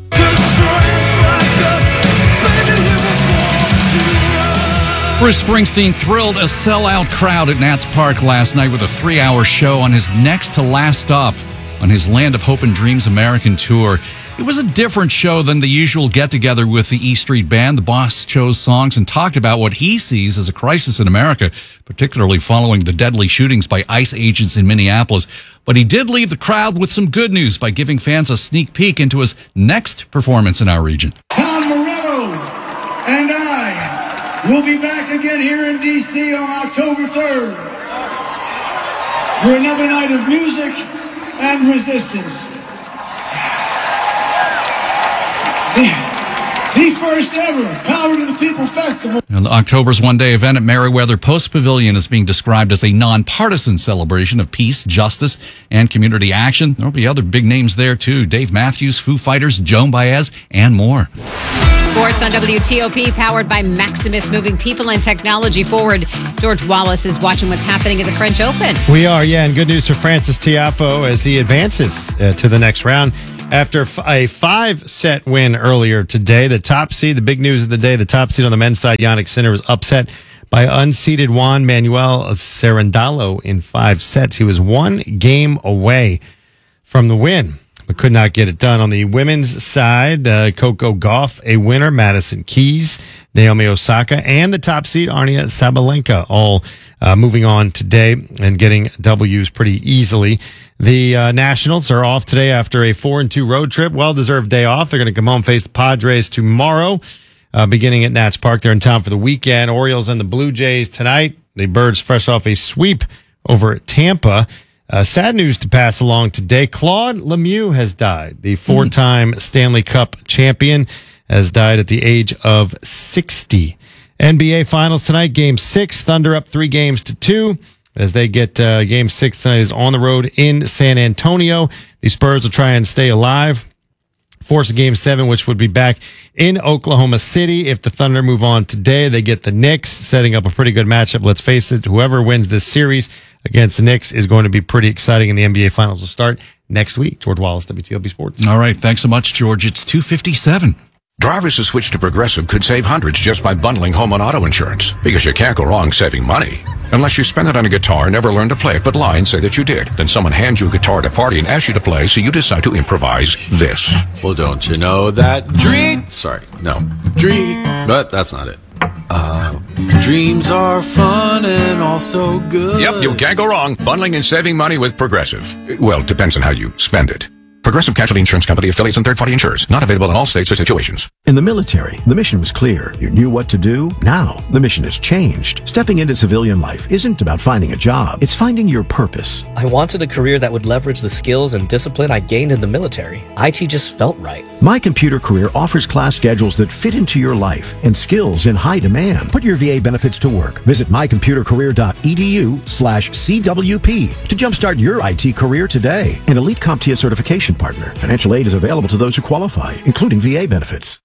Speaker 4: Bruce Springsteen thrilled a sellout crowd at Nats Park last night with a three-hour show on his next to last stop on his Land of Hope and Dreams American tour. It was a different show than the usual get-together with the E Street Band. The boss chose songs and talked about what he sees as a crisis in America, particularly following the deadly shootings by ICE agents in Minneapolis. But he did leave the crowd with some good news by giving fans a sneak peek into his next performance in our region.
Speaker 5: Tom Morello and I will be back again here in D C on October third for another night of music and resistance. The first ever Power to the People Festival.
Speaker 4: And October's one-day event at Merriweather Post Pavilion is being described as a nonpartisan celebration of peace, justice, and community action. There'll be other big names there, too. Dave Matthews, Foo Fighters, Joan Baez, and more.
Speaker 2: Sports on W T O P, powered by Maximus, moving people and technology forward. George Wallace is watching what's happening at the French Open.
Speaker 6: We are, yeah, and good news for Francis Tiafoe as he advances uh, to the next round. After a five-set win earlier today, the top seed, the big news of the day, the top seed on the men's side, Jannik Sinner, was upset by unseeded Juan Manuel Cerundolo in five sets. He was one game away from the win, but could not get it done. On the women's side, uh, Coco Gauff, a winner, Madison Keys, Naomi Osaka, and the top seed, Arnia Sabalenka, all uh, moving on today and getting W's pretty easily. The uh, Nationals are off today after a four and two road trip. Well-deserved day off. They're going to come home, face the Padres tomorrow, uh, beginning at Nats Park. They're in town for the weekend. Orioles and the Blue Jays tonight. The Birds fresh off a sweep over at Tampa. Uh, sad news to pass along today. Claude Lemieux has died. The four-time mm. Stanley Cup champion has died at the age of sixty. N B A Finals tonight, Game six. Thunder up three games to two. As they get uh, Game six tonight is on the road in San Antonio. The Spurs will try and stay alive, force a Game seven, which would be back in Oklahoma City. If the Thunder move on today, they get the Knicks, setting up a pretty good matchup. Let's face it, whoever wins this series against the Knicks is going to be pretty exciting, and the N B A Finals will start next week. George Wallace, W T O P Sports.
Speaker 4: All right, thanks so much, George. It's two fifty-seven.
Speaker 25: Drivers who switch to Progressive could save hundreds just by bundling home and auto insurance, because you can't go wrong saving money. Unless you spend it on a guitar, never learn to play it, but lie and say that you did. Then someone hands you a guitar at a party and asks you to play, so you decide to improvise this.
Speaker 11: Well, don't you know that dream... Sorry, no. Dream... But that's not it. Uh, dreams are fun and also good.
Speaker 25: Yep, you can't go wrong bundling and saving money with Progressive. Well, it depends on how you spend it. Progressive Casualty Insurance Company, affiliates, and third-party insurers. Not available in all states or situations.
Speaker 16: In the military, the mission was clear. You knew what to do. Now, the mission has changed. Stepping into civilian life isn't about finding a job. It's finding your purpose.
Speaker 18: I wanted a career that would leverage the skills and discipline I gained in the military. I T just felt right.
Speaker 16: My Computer Career offers class schedules that fit into your life and skills in high demand. Put your V A benefits to work. Visit mycomputercareer.edu slash CWP to jumpstart your I T career today. An elite CompTIA certification partner. Financial aid is available to those who qualify, including V A benefits.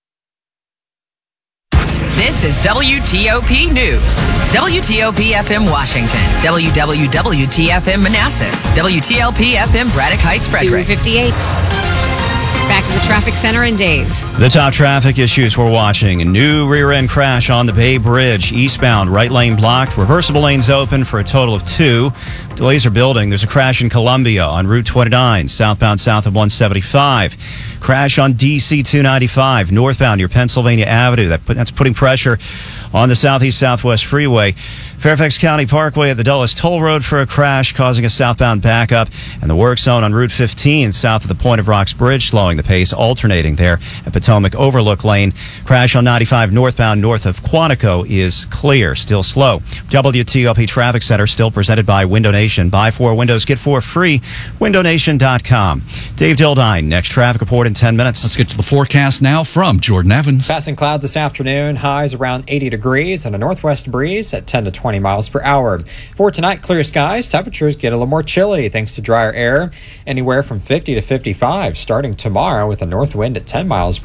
Speaker 10: This is W T O P News. W T O P F M Washington. W W W T F M Manassas. W T L P F M Braddock Heights, Frederick.
Speaker 2: two fifty-eight. Back to the traffic center and Dave.
Speaker 1: The top traffic issues we're watching. A new rear-end crash on the Bay Bridge. Eastbound, right lane blocked. Reversible lanes open for a total of two. Delays are building. There's a crash in Columbia on Route twenty-nine, southbound south of one seventy-five. Crash on D C two ninety-five, northbound near Pennsylvania Avenue. That put, that's putting pressure on the Southeast-Southwest Freeway. Fairfax County Parkway at the Dulles Toll Road for a crash, causing a southbound backup. And the work zone on Route fifteen, south of the Point of Rocks Bridge, slowing the pace, alternating there at Potomac Overlook Lane. Crash on ninety-five northbound north of Quantico is clear, still slow. W T O P Traffic Center, still presented by Window Nation. Buy four windows, get four free. window nation dot com. Dave Dildine, next traffic report in ten minutes.
Speaker 4: Let's get to the forecast now from Jordan Evans.
Speaker 9: Passing clouds this afternoon, highs around eighty degrees and a northwest breeze at ten to twenty miles per hour. For tonight, clear skies. Temperatures get a little more chilly thanks to drier air, anywhere from fifty to fifty-five starting tomorrow with a north wind at ten miles per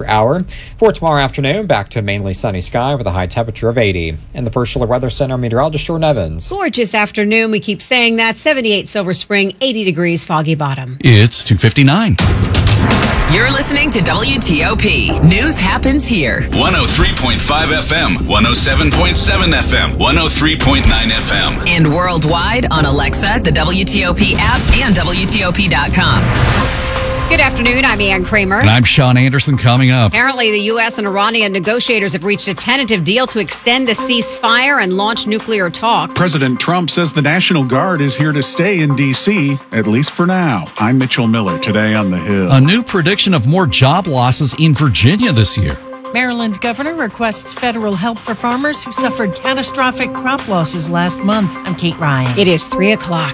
Speaker 9: per hour. For tomorrow afternoon, back to a mainly sunny sky with a high temperature of eighty. In the First Alert Weather Center, meteorologist Jordan Evans.
Speaker 2: Gorgeous afternoon. We keep saying that. seventy-eight Silver Spring, eighty degrees, foggy bottom.
Speaker 4: It's two fifty-nine.
Speaker 10: You're listening to W T O P. News happens here.
Speaker 20: one oh three point five F M, one oh seven point seven F M, one oh three point nine F M.
Speaker 10: And worldwide on Alexa, the W T O P app, and W T O P dot com.
Speaker 2: Good afternoon. I'm Ann Kramer.
Speaker 4: And I'm Sean Anderson. Coming up.
Speaker 2: Apparently, the U S and Iranian negotiators have reached a tentative deal to extend the ceasefire and launch nuclear talks.
Speaker 12: President Trump says the National Guard is here to stay in D C, at least for now. I'm Mitchell Miller, today on the Hill.
Speaker 4: A new prediction of more job losses in Virginia this year.
Speaker 13: Maryland's governor requests federal help for farmers who suffered catastrophic crop losses last month. I'm Kate Ryan.
Speaker 2: It is three o'clock.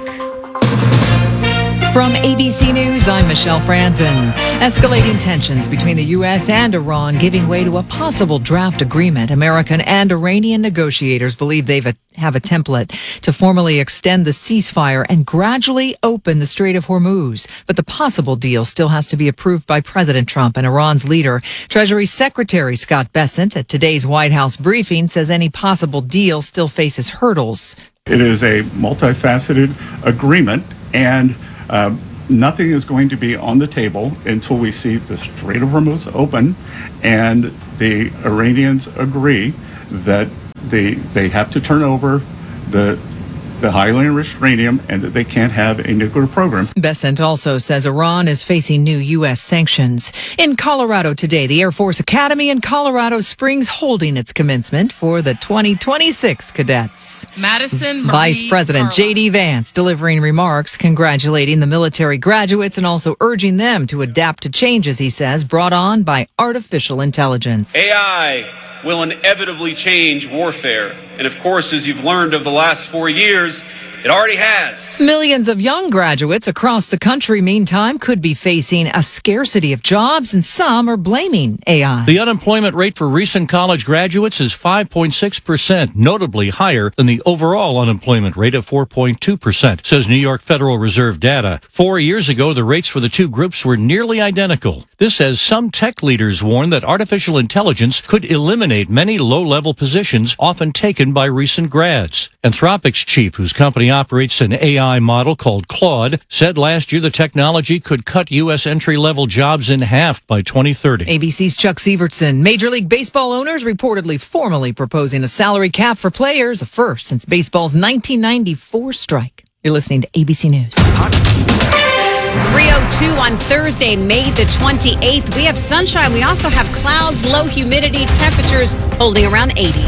Speaker 14: From A B C News, I'm Michelle Franzen. Escalating tensions between the U S and Iran giving way to a possible draft agreement. American and Iranian negotiators believe they have a template to formally extend the ceasefire and gradually open the Strait of Hormuz. But the possible deal still has to be approved by President Trump and Iran's leader. Treasury Secretary Scott Bessent at today's White House briefing says any possible deal still faces hurdles.
Speaker 12: It is a multifaceted agreement, and Uh, nothing is going to be on the table until we see the Strait of Hormuz open and the Iranians agree that they they have to turn over the the highly enriched uranium and that they can't have a nuclear program.
Speaker 14: Bessent also says Iran is facing new U S sanctions. In Colorado today, the Air Force Academy in Colorado Springs holding its commencement for the twenty twenty-six cadets.
Speaker 15: Madison Marie
Speaker 14: Vice President
Speaker 15: Carla.
Speaker 14: J D Vance delivering remarks congratulating the military graduates and also urging them to adapt to changes, he says, brought on by artificial intelligence.
Speaker 17: A I will inevitably change warfare. And of course, as you've learned over the last four years, it already has.
Speaker 14: Millions of young graduates across the country, meantime, could be facing a scarcity of jobs, and some are blaming A I.
Speaker 19: The unemployment rate for recent college graduates is five point six percent, notably higher than the overall unemployment rate of four point two percent, says New York Federal Reserve data. Four years ago, the rates for the two groups were nearly identical. This as some tech leaders warn that artificial intelligence could eliminate many low-level positions often taken by recent grads. Anthropic's chief, whose company operates an A I model called Claude, said last year the technology could cut U S entry-level jobs in half by twenty thirty.
Speaker 14: A B C's Chuck Sievertson. Major League Baseball owners reportedly formally proposing a salary cap for players, a first since baseball's nineteen ninety-four strike. You're listening to A B C News.
Speaker 2: three oh two on Thursday, May the twenty-eighth. We have sunshine. We also have clouds, low humidity, temperatures holding around eighty.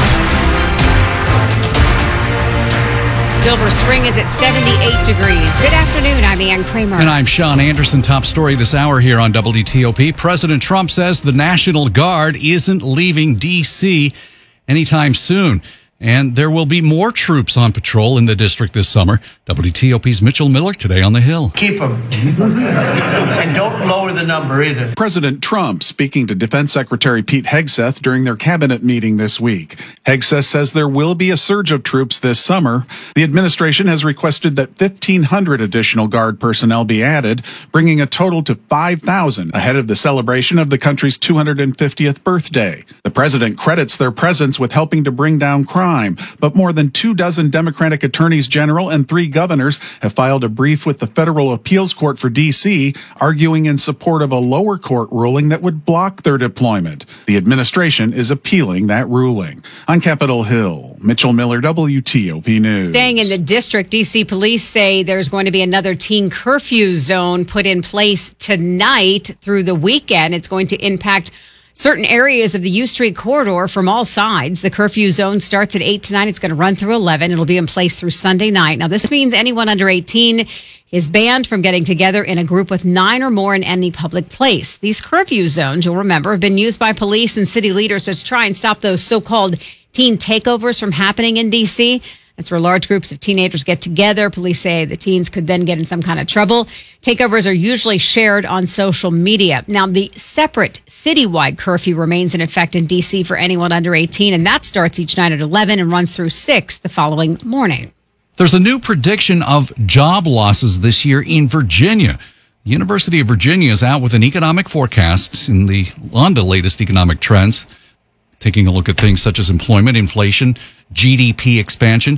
Speaker 2: Silver Spring is at seventy-eight degrees. Good afternoon. I'm Ann Kramer.
Speaker 4: And I'm Sean Anderson. Top story this hour here on W T O P. President Trump says the National Guard isn't leaving D C anytime soon. And there will be more troops on patrol in the district this summer. W T O P's Mitchell Miller today on the Hill.
Speaker 27: Keep them. And don't lower the number either.
Speaker 12: President Trump speaking to Defense Secretary Pete Hegseth during their cabinet meeting this week. Hegseth says there will be a surge of troops this summer. The administration has requested that fifteen hundred additional Guard personnel be added, bringing a total to five thousand ahead of the celebration of the country's two hundred fiftieth birthday. The president credits their presence with helping to bring down crime. But more than two dozen Democratic attorneys general and three governors have filed a brief with the Federal Appeals Court for D C, arguing in support of a lower court ruling that would block their deployment. The administration is appealing that ruling. On Capitol Hill, Mitchell Miller, W T O P News.
Speaker 2: Staying in the district, D C police say there's going to be another teen curfew zone put in place tonight through the weekend. It's going to impact certain areas of the U Street corridor from all sides. The curfew zone starts at eight tonight. It's going to run through eleven. It'll be in place through Sunday night. Now, this means anyone under eighteen is banned from getting together in a group with nine or more in any public place. These curfew zones, you'll remember, have been used by police and city leaders to try and stop those so-called teen takeovers from happening in D C. That's where large groups of teenagers get together. Police say the teens could then get in some kind of trouble. Takeovers are usually shared on social media. Now, the separate citywide curfew remains in effect in D C for anyone under eighteen, and that starts each night at eleven and runs through six the following morning.
Speaker 4: There's a new prediction of job losses this year in Virginia. University of Virginia is out with an economic forecast in the on the latest economic trends, taking a look at things such as employment, inflation, G D P expansion.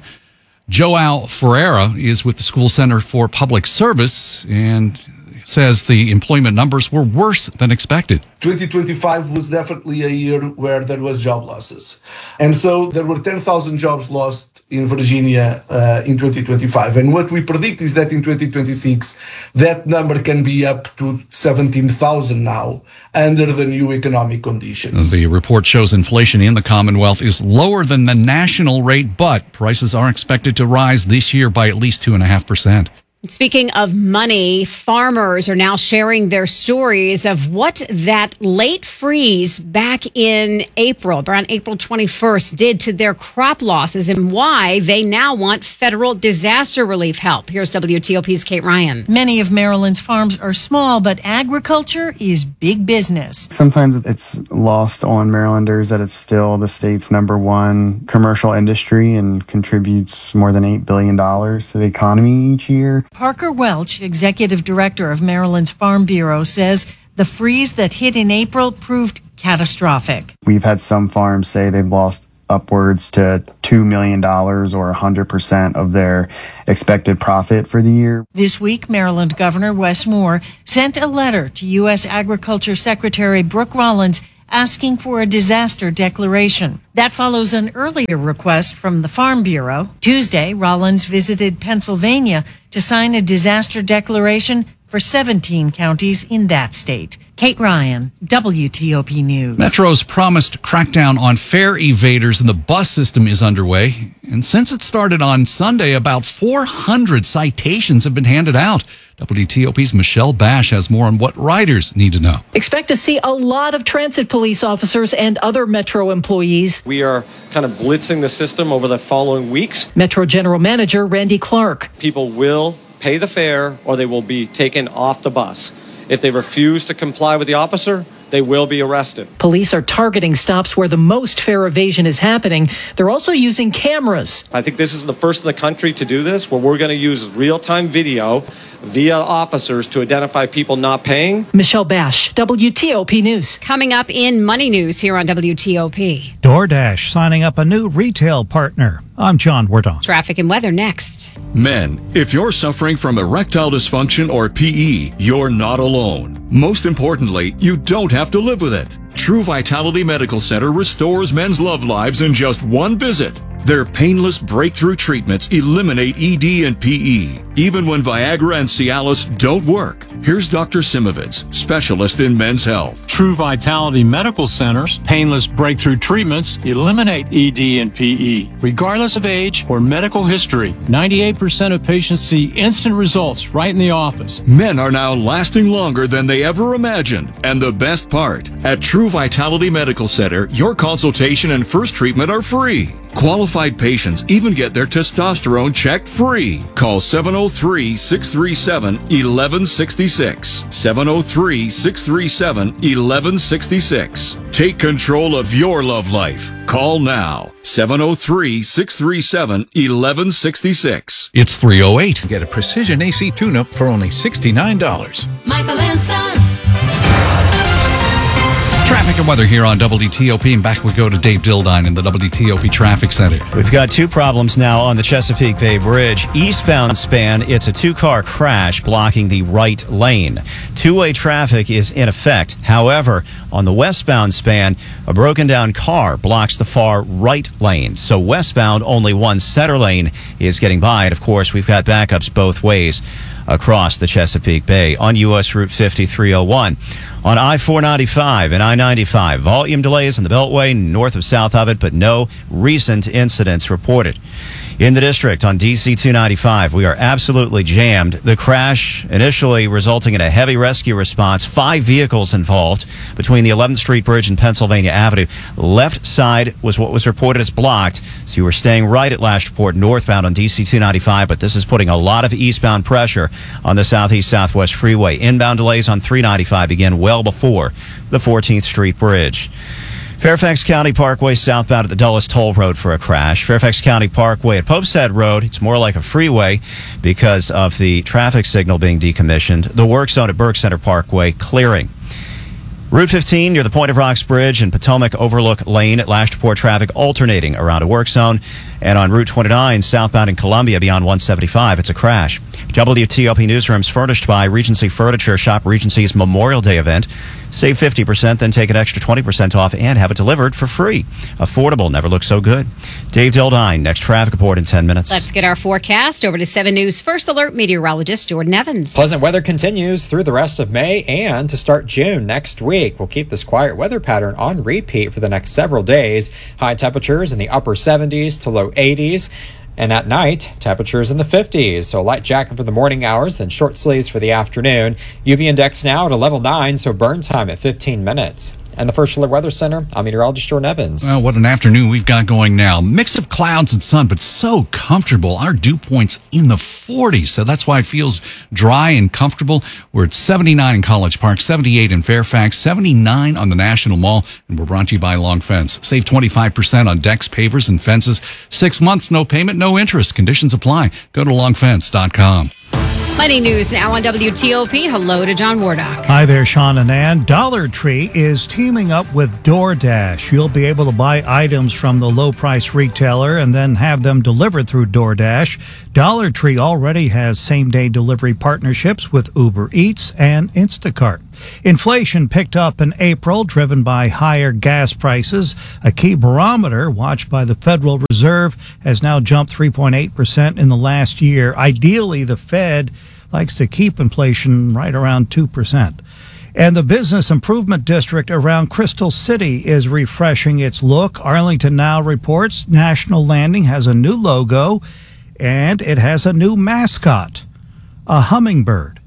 Speaker 4: Joao Ferreira is with the School Center for Public Service and says the employment numbers were worse than expected.
Speaker 3: twenty twenty-five was definitely a year where there was job losses. And so there were ten thousand jobs lost in Virginia uh, in twenty twenty-five. And what we predict is that in twenty twenty-six, that number can be up to seventeen thousand now under the new economic conditions.
Speaker 4: The report shows inflation in the Commonwealth is lower than the national rate, but prices are expected to rise this year by at least two point five percent.
Speaker 2: Speaking of money, farmers are now sharing their stories of what that late freeze back in April, around April twenty-first, did to their crop losses and why they now want federal disaster relief help. Here's W T O P's Kate Ryan.
Speaker 13: Many of Maryland's farms are small, but agriculture is big business.
Speaker 7: Sometimes it's lost on Marylanders that it's still the state's number one commercial industry and contributes more than eight billion dollars to the economy each year.
Speaker 13: Parker Welch, executive director of Maryland's Farm Bureau, says the freeze that hit in April proved catastrophic.
Speaker 7: We've had some farms say they've lost upwards to two million dollars or one hundred percent of their expected profit for the year.
Speaker 13: This week, Maryland Governor Wes Moore sent a letter to U S Agriculture Secretary Brooke Rollins asking for a disaster declaration. That follows an earlier request from the Farm Bureau. Tuesday, Rollins visited Pennsylvania to sign a disaster declaration for seventeen counties in that state. Kate Ryan, W T O P News.
Speaker 4: Metro's promised crackdown on fare evaders in the bus system is underway. And since it started on Sunday, about four hundred citations have been handed out. W T O P's Michelle Bash has more on what riders need to know.
Speaker 8: Expect to see a lot of transit police officers and other Metro employees.
Speaker 15: We are kind of blitzing the system over the following weeks.
Speaker 8: Metro General Manager Randy Clark.
Speaker 15: People will pay the fare or they will be taken off the bus. If they refuse to comply with the officer, they will be arrested.
Speaker 8: Police are targeting stops where the most fare evasion is happening. They're also using cameras.
Speaker 15: I think this is the first in the country to do this, where we're going to use real-time video via officers to identify people not paying.
Speaker 8: Michelle Bash, W T O P News.
Speaker 2: Coming up in Money News here on W T O P.
Speaker 22: DoorDash signing up a new retail partner. I'm John Wardon.
Speaker 2: Traffic and weather next.
Speaker 23: Men, if you're suffering from erectile dysfunction or P E, you're not alone. Most importantly, you don't have to live with it. True Vitality Medical Center restores men's love lives in just one visit. Their painless breakthrough treatments eliminate E D and P E, even when Viagra and Cialis don't work. Here's Doctor Simovitz, specialist in men's health.
Speaker 24: True Vitality Medical Center's painless breakthrough treatments eliminate E D and P E, regardless of age or medical history. ninety-eight percent of patients see instant results right in the office.
Speaker 23: Men are now lasting longer than they ever imagined. And the best part, at True Vitality Medical Center, your consultation and first treatment are free. Qualified patients even get their testosterone checked free. Call seven oh three, six three seven, one one six six. seven oh three, six three seven, one one six six. Take control of your love life. Call now. seven oh three, six three seven, one one six six.
Speaker 4: It's three oh eight.
Speaker 28: Get a precision A C tune-up for only sixty-nine dollars.
Speaker 29: Michael and Son.
Speaker 4: Traffic and weather here on W T O P, and back we go to Dave Dildine in the W T O P Traffic Center.
Speaker 1: We've got two problems now on the Chesapeake Bay Bridge. Eastbound span, it's a two-car crash blocking the right lane. Two-way traffic is in effect. However, on the westbound span, a broken-down car blocks the far right lane. So westbound, only one center lane is getting by. And, of course, we've got backups both ways across the Chesapeake Bay on U S Route fifty-three oh one. On I four ninety-five and I ninety-five, volume delays in the Beltway north of south of it, but no recent incidents reported. In the district on D C two ninety-five, we are absolutely jammed. The crash initially resulting in a heavy rescue response. Five vehicles involved between the eleventh Street Bridge and Pennsylvania Avenue. Left side was what was reported as blocked. So you were staying right at Lashport northbound on D C two ninety-five, but this is putting a lot of eastbound pressure on the southeast southwest freeway. Inbound delays on three ninety-five began well before the fourteenth Street Bridge. Fairfax County Parkway southbound at the Dulles Toll Road for a crash. Fairfax County Parkway at Pope's Head Road, it's more like a freeway because of the traffic signal being decommissioned. The work zone at Burke Center Parkway clearing. Route fifteen near the Point of Rocks Bridge and Potomac Overlook Lane at Lashport traffic alternating around a work zone. And on Route twenty-nine southbound in Columbia beyond one seventy-five, it's a crash. W T O P Newsrooms furnished by Regency Furniture. Shop Regency's Memorial Day event. Save fifty percent, then take an extra twenty percent off and have it delivered for free. Affordable, never looked so good. Dave Dildine, next traffic report in ten minutes.
Speaker 2: Let's get our forecast over to seven News First Alert meteorologist Jordan Evans.
Speaker 9: Pleasant weather continues through the rest of May and to start June next week. We'll keep this quiet weather pattern on repeat for the next several days. High temperatures in the upper seventies to low eighties. And at night, temperatures in the fifties. So light jacket for the morning hours, then short sleeves for the afternoon. U V index now at a level nine, so burn time at fifteen minutes. And the First Alert Weather Center, I'm meteorologist Jordan Evans.
Speaker 4: Well, what an afternoon we've got going now. Mix of clouds and sun, but so comfortable. Our dew point's in the forties, so that's why it feels dry and comfortable. We're at seventy-nine in College Park, seventy-eight in Fairfax, seventy-nine on the National Mall, and we're brought to you by Long Fence. Save twenty-five percent on decks, pavers, and fences. Six months, no payment, no interest. Conditions apply. Go to long fence dot com.
Speaker 2: Money News now on W T O P. Hello to John Wardock.
Speaker 22: Hi there, Sean and Ann. Dollar Tree is teaming up with DoorDash. You'll be able to buy items from the low-price retailer and then have them delivered through DoorDash. Dollar Tree already has same-day delivery partnerships with Uber Eats and Instacart. Inflation picked up in April, driven by higher gas prices. A key barometer watched by the Federal Reserve has now jumped three point eight percent in the last year. Ideally, the Fed likes to keep inflation right around two percent. And the Business Improvement District around Crystal City is refreshing its look. Arlington Now reports National Landing has a new logo and it has a new mascot, a hummingbird.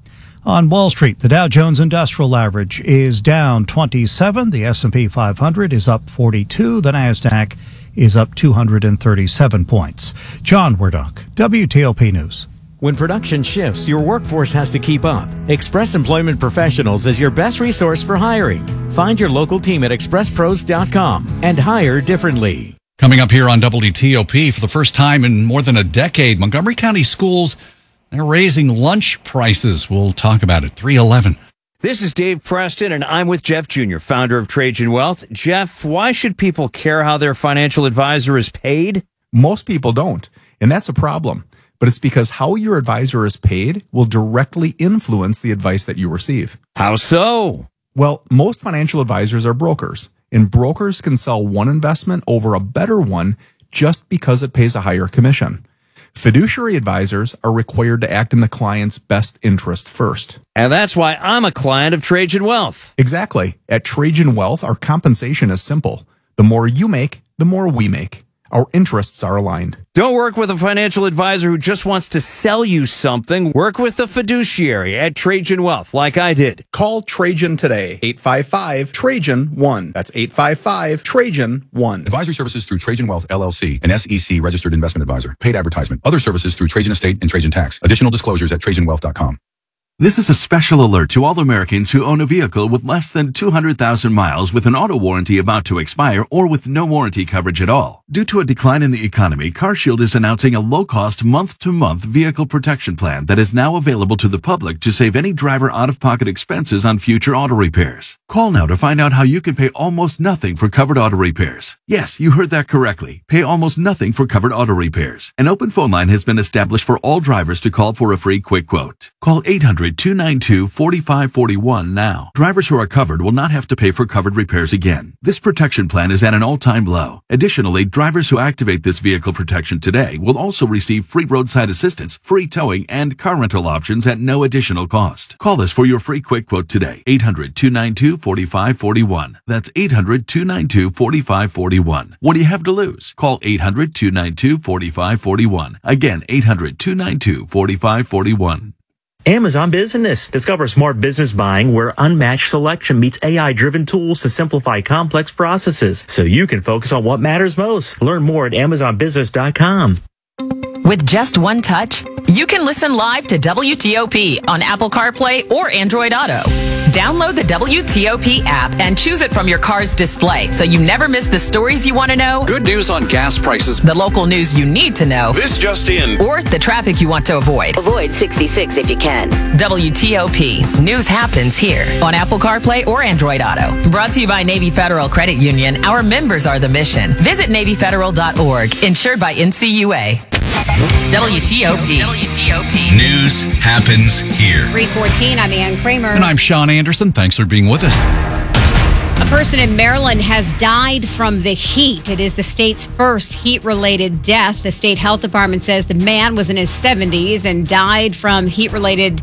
Speaker 22: On Wall Street, the Dow Jones Industrial Average is down twenty-seven. The S and P five hundred is up forty-two. The NASDAQ is up two hundred thirty-seven points. John Wardock, W T O P News.
Speaker 5: When production shifts, your workforce has to keep up. Express Employment Professionals is your best resource for hiring. Find your local team at express pros dot com and hire differently.
Speaker 4: Coming up here on W T O P for the first time in more than a decade, Montgomery County Schools, they're raising lunch prices. We'll talk about it. three eleven.
Speaker 6: This is Dave Preston, and I'm with Jeff Junior, founder of Trajan Wealth. Jeff, why should people care how their financial advisor is paid?
Speaker 11: Most people don't, and that's a problem. But it's because how your advisor is paid will directly influence the advice that you receive.
Speaker 6: How so?
Speaker 11: Well, most financial advisors are brokers, and brokers can sell one investment over a better one just because it pays a higher commission. Fiduciary advisors are required to act in the client's best interest first.
Speaker 6: And that's why I'm a client of Trajan Wealth.
Speaker 11: Exactly. At Trajan Wealth, our compensation is simple. The more you make, the more we make. Our interests are aligned.
Speaker 6: Don't work with a financial advisor who just wants to sell you something. Work with the fiduciary at Trajan Wealth, like I did.
Speaker 11: Call Trajan today. eight five five, Trajan one. That's eight five five, Trajan one.
Speaker 16: Advisory services through Trajan Wealth, L L C, an S E C registered investment advisor. Paid advertisement. Other services through Trajan Estate and Trajan Tax. Additional disclosures at trajan wealth dot com.
Speaker 18: This is a special alert to all Americans who own a vehicle with less than two hundred thousand miles with an auto warranty about to expire or with no warranty coverage at all. Due to a decline in the economy, CarShield is announcing a low-cost month-to-month vehicle protection plan that is now available to the public to save any driver out-of-pocket expenses on future auto repairs. Call now to find out how you can pay almost nothing for covered auto repairs. Yes, you heard that correctly. Pay almost nothing for covered auto repairs. An open phone line has been established for all drivers to call for a free quick quote. Call eight hundred, two nine two, four five four one now. Drivers who are covered will not have to pay for covered repairs again. This protection plan is at an all-time low. Additionally, drivers who activate this vehicle protection today will also receive free roadside assistance, free towing, and car rental options at no additional cost. Call us for your free quick quote today. eight hundred, two nine two, four five four one. That's eight hundred, two nine two, four five four one. What do you have to lose? Call eight hundred, two nine two, four five four one. Again, eight hundred, two nine two, four five four one.
Speaker 21: Amazon Business. Discover smart business buying where unmatched selection meets A I-driven tools to simplify complex processes so you can focus on what matters most. Learn more at amazon business dot com.
Speaker 10: With just one touch, you can listen live to W T O P on Apple CarPlay or Android Auto. Download the W T O P app and choose it from your car's display so you never miss the stories you want to know,
Speaker 28: Good news on gas prices.
Speaker 10: the local news you need to know,
Speaker 28: This just in.
Speaker 10: or the traffic you want to avoid.
Speaker 12: Avoid sixty-six if you can.
Speaker 10: W T O P. News happens here on Apple CarPlay or Android Auto. Brought to you by Navy Federal Credit Union. Our members are the mission. Visit Navy Federal dot org. Insured by N C U A. W T O P. W T O P.
Speaker 4: News happens here.
Speaker 2: three fourteen, I'm Ann Kramer.
Speaker 4: And I'm Sean Anderson. Thanks for being with us.
Speaker 2: A person in Maryland has died from the heat. It is the state's first heat-related death. The state health department says the man was in his seventies and died from heat-related,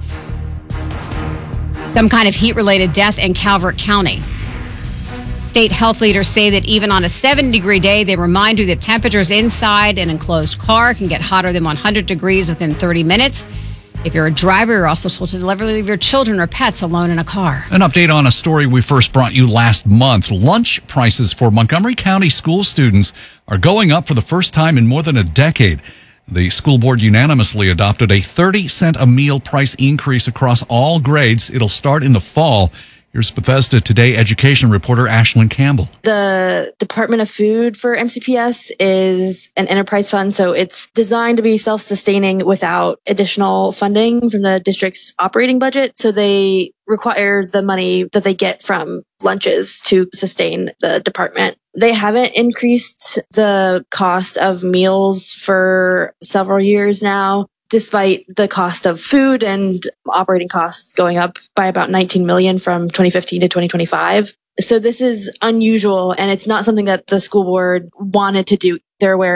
Speaker 2: some kind of heat-related death in Calvert County. State health leaders say that even on a seventy-degree day, they remind you that temperatures inside an enclosed car can get hotter than one hundred degrees within thirty minutes. If you're a driver, you're also told to never leave your children or pets alone in a car.
Speaker 4: An update on a story we first brought you last month. Lunch prices for Montgomery County school students are going up for the first time in more than a decade. The school board unanimously adopted a thirty cent a meal price increase across all grades. It'll start in the fall. Here's Bethesda Today education reporter Ashlyn Campbell.
Speaker 14: The Department of Food for M C P S is an enterprise fund, so it's designed to be self-sustaining without additional funding from the district's operating budget. So they require the money that they get from lunches to sustain the department. They haven't increased the cost of meals for several years now, despite the cost of food and operating costs going up by about nineteen million dollars from twenty fifteen to twenty twenty-five. So this is unusual, and it's not something that the school board wanted to do. They're aware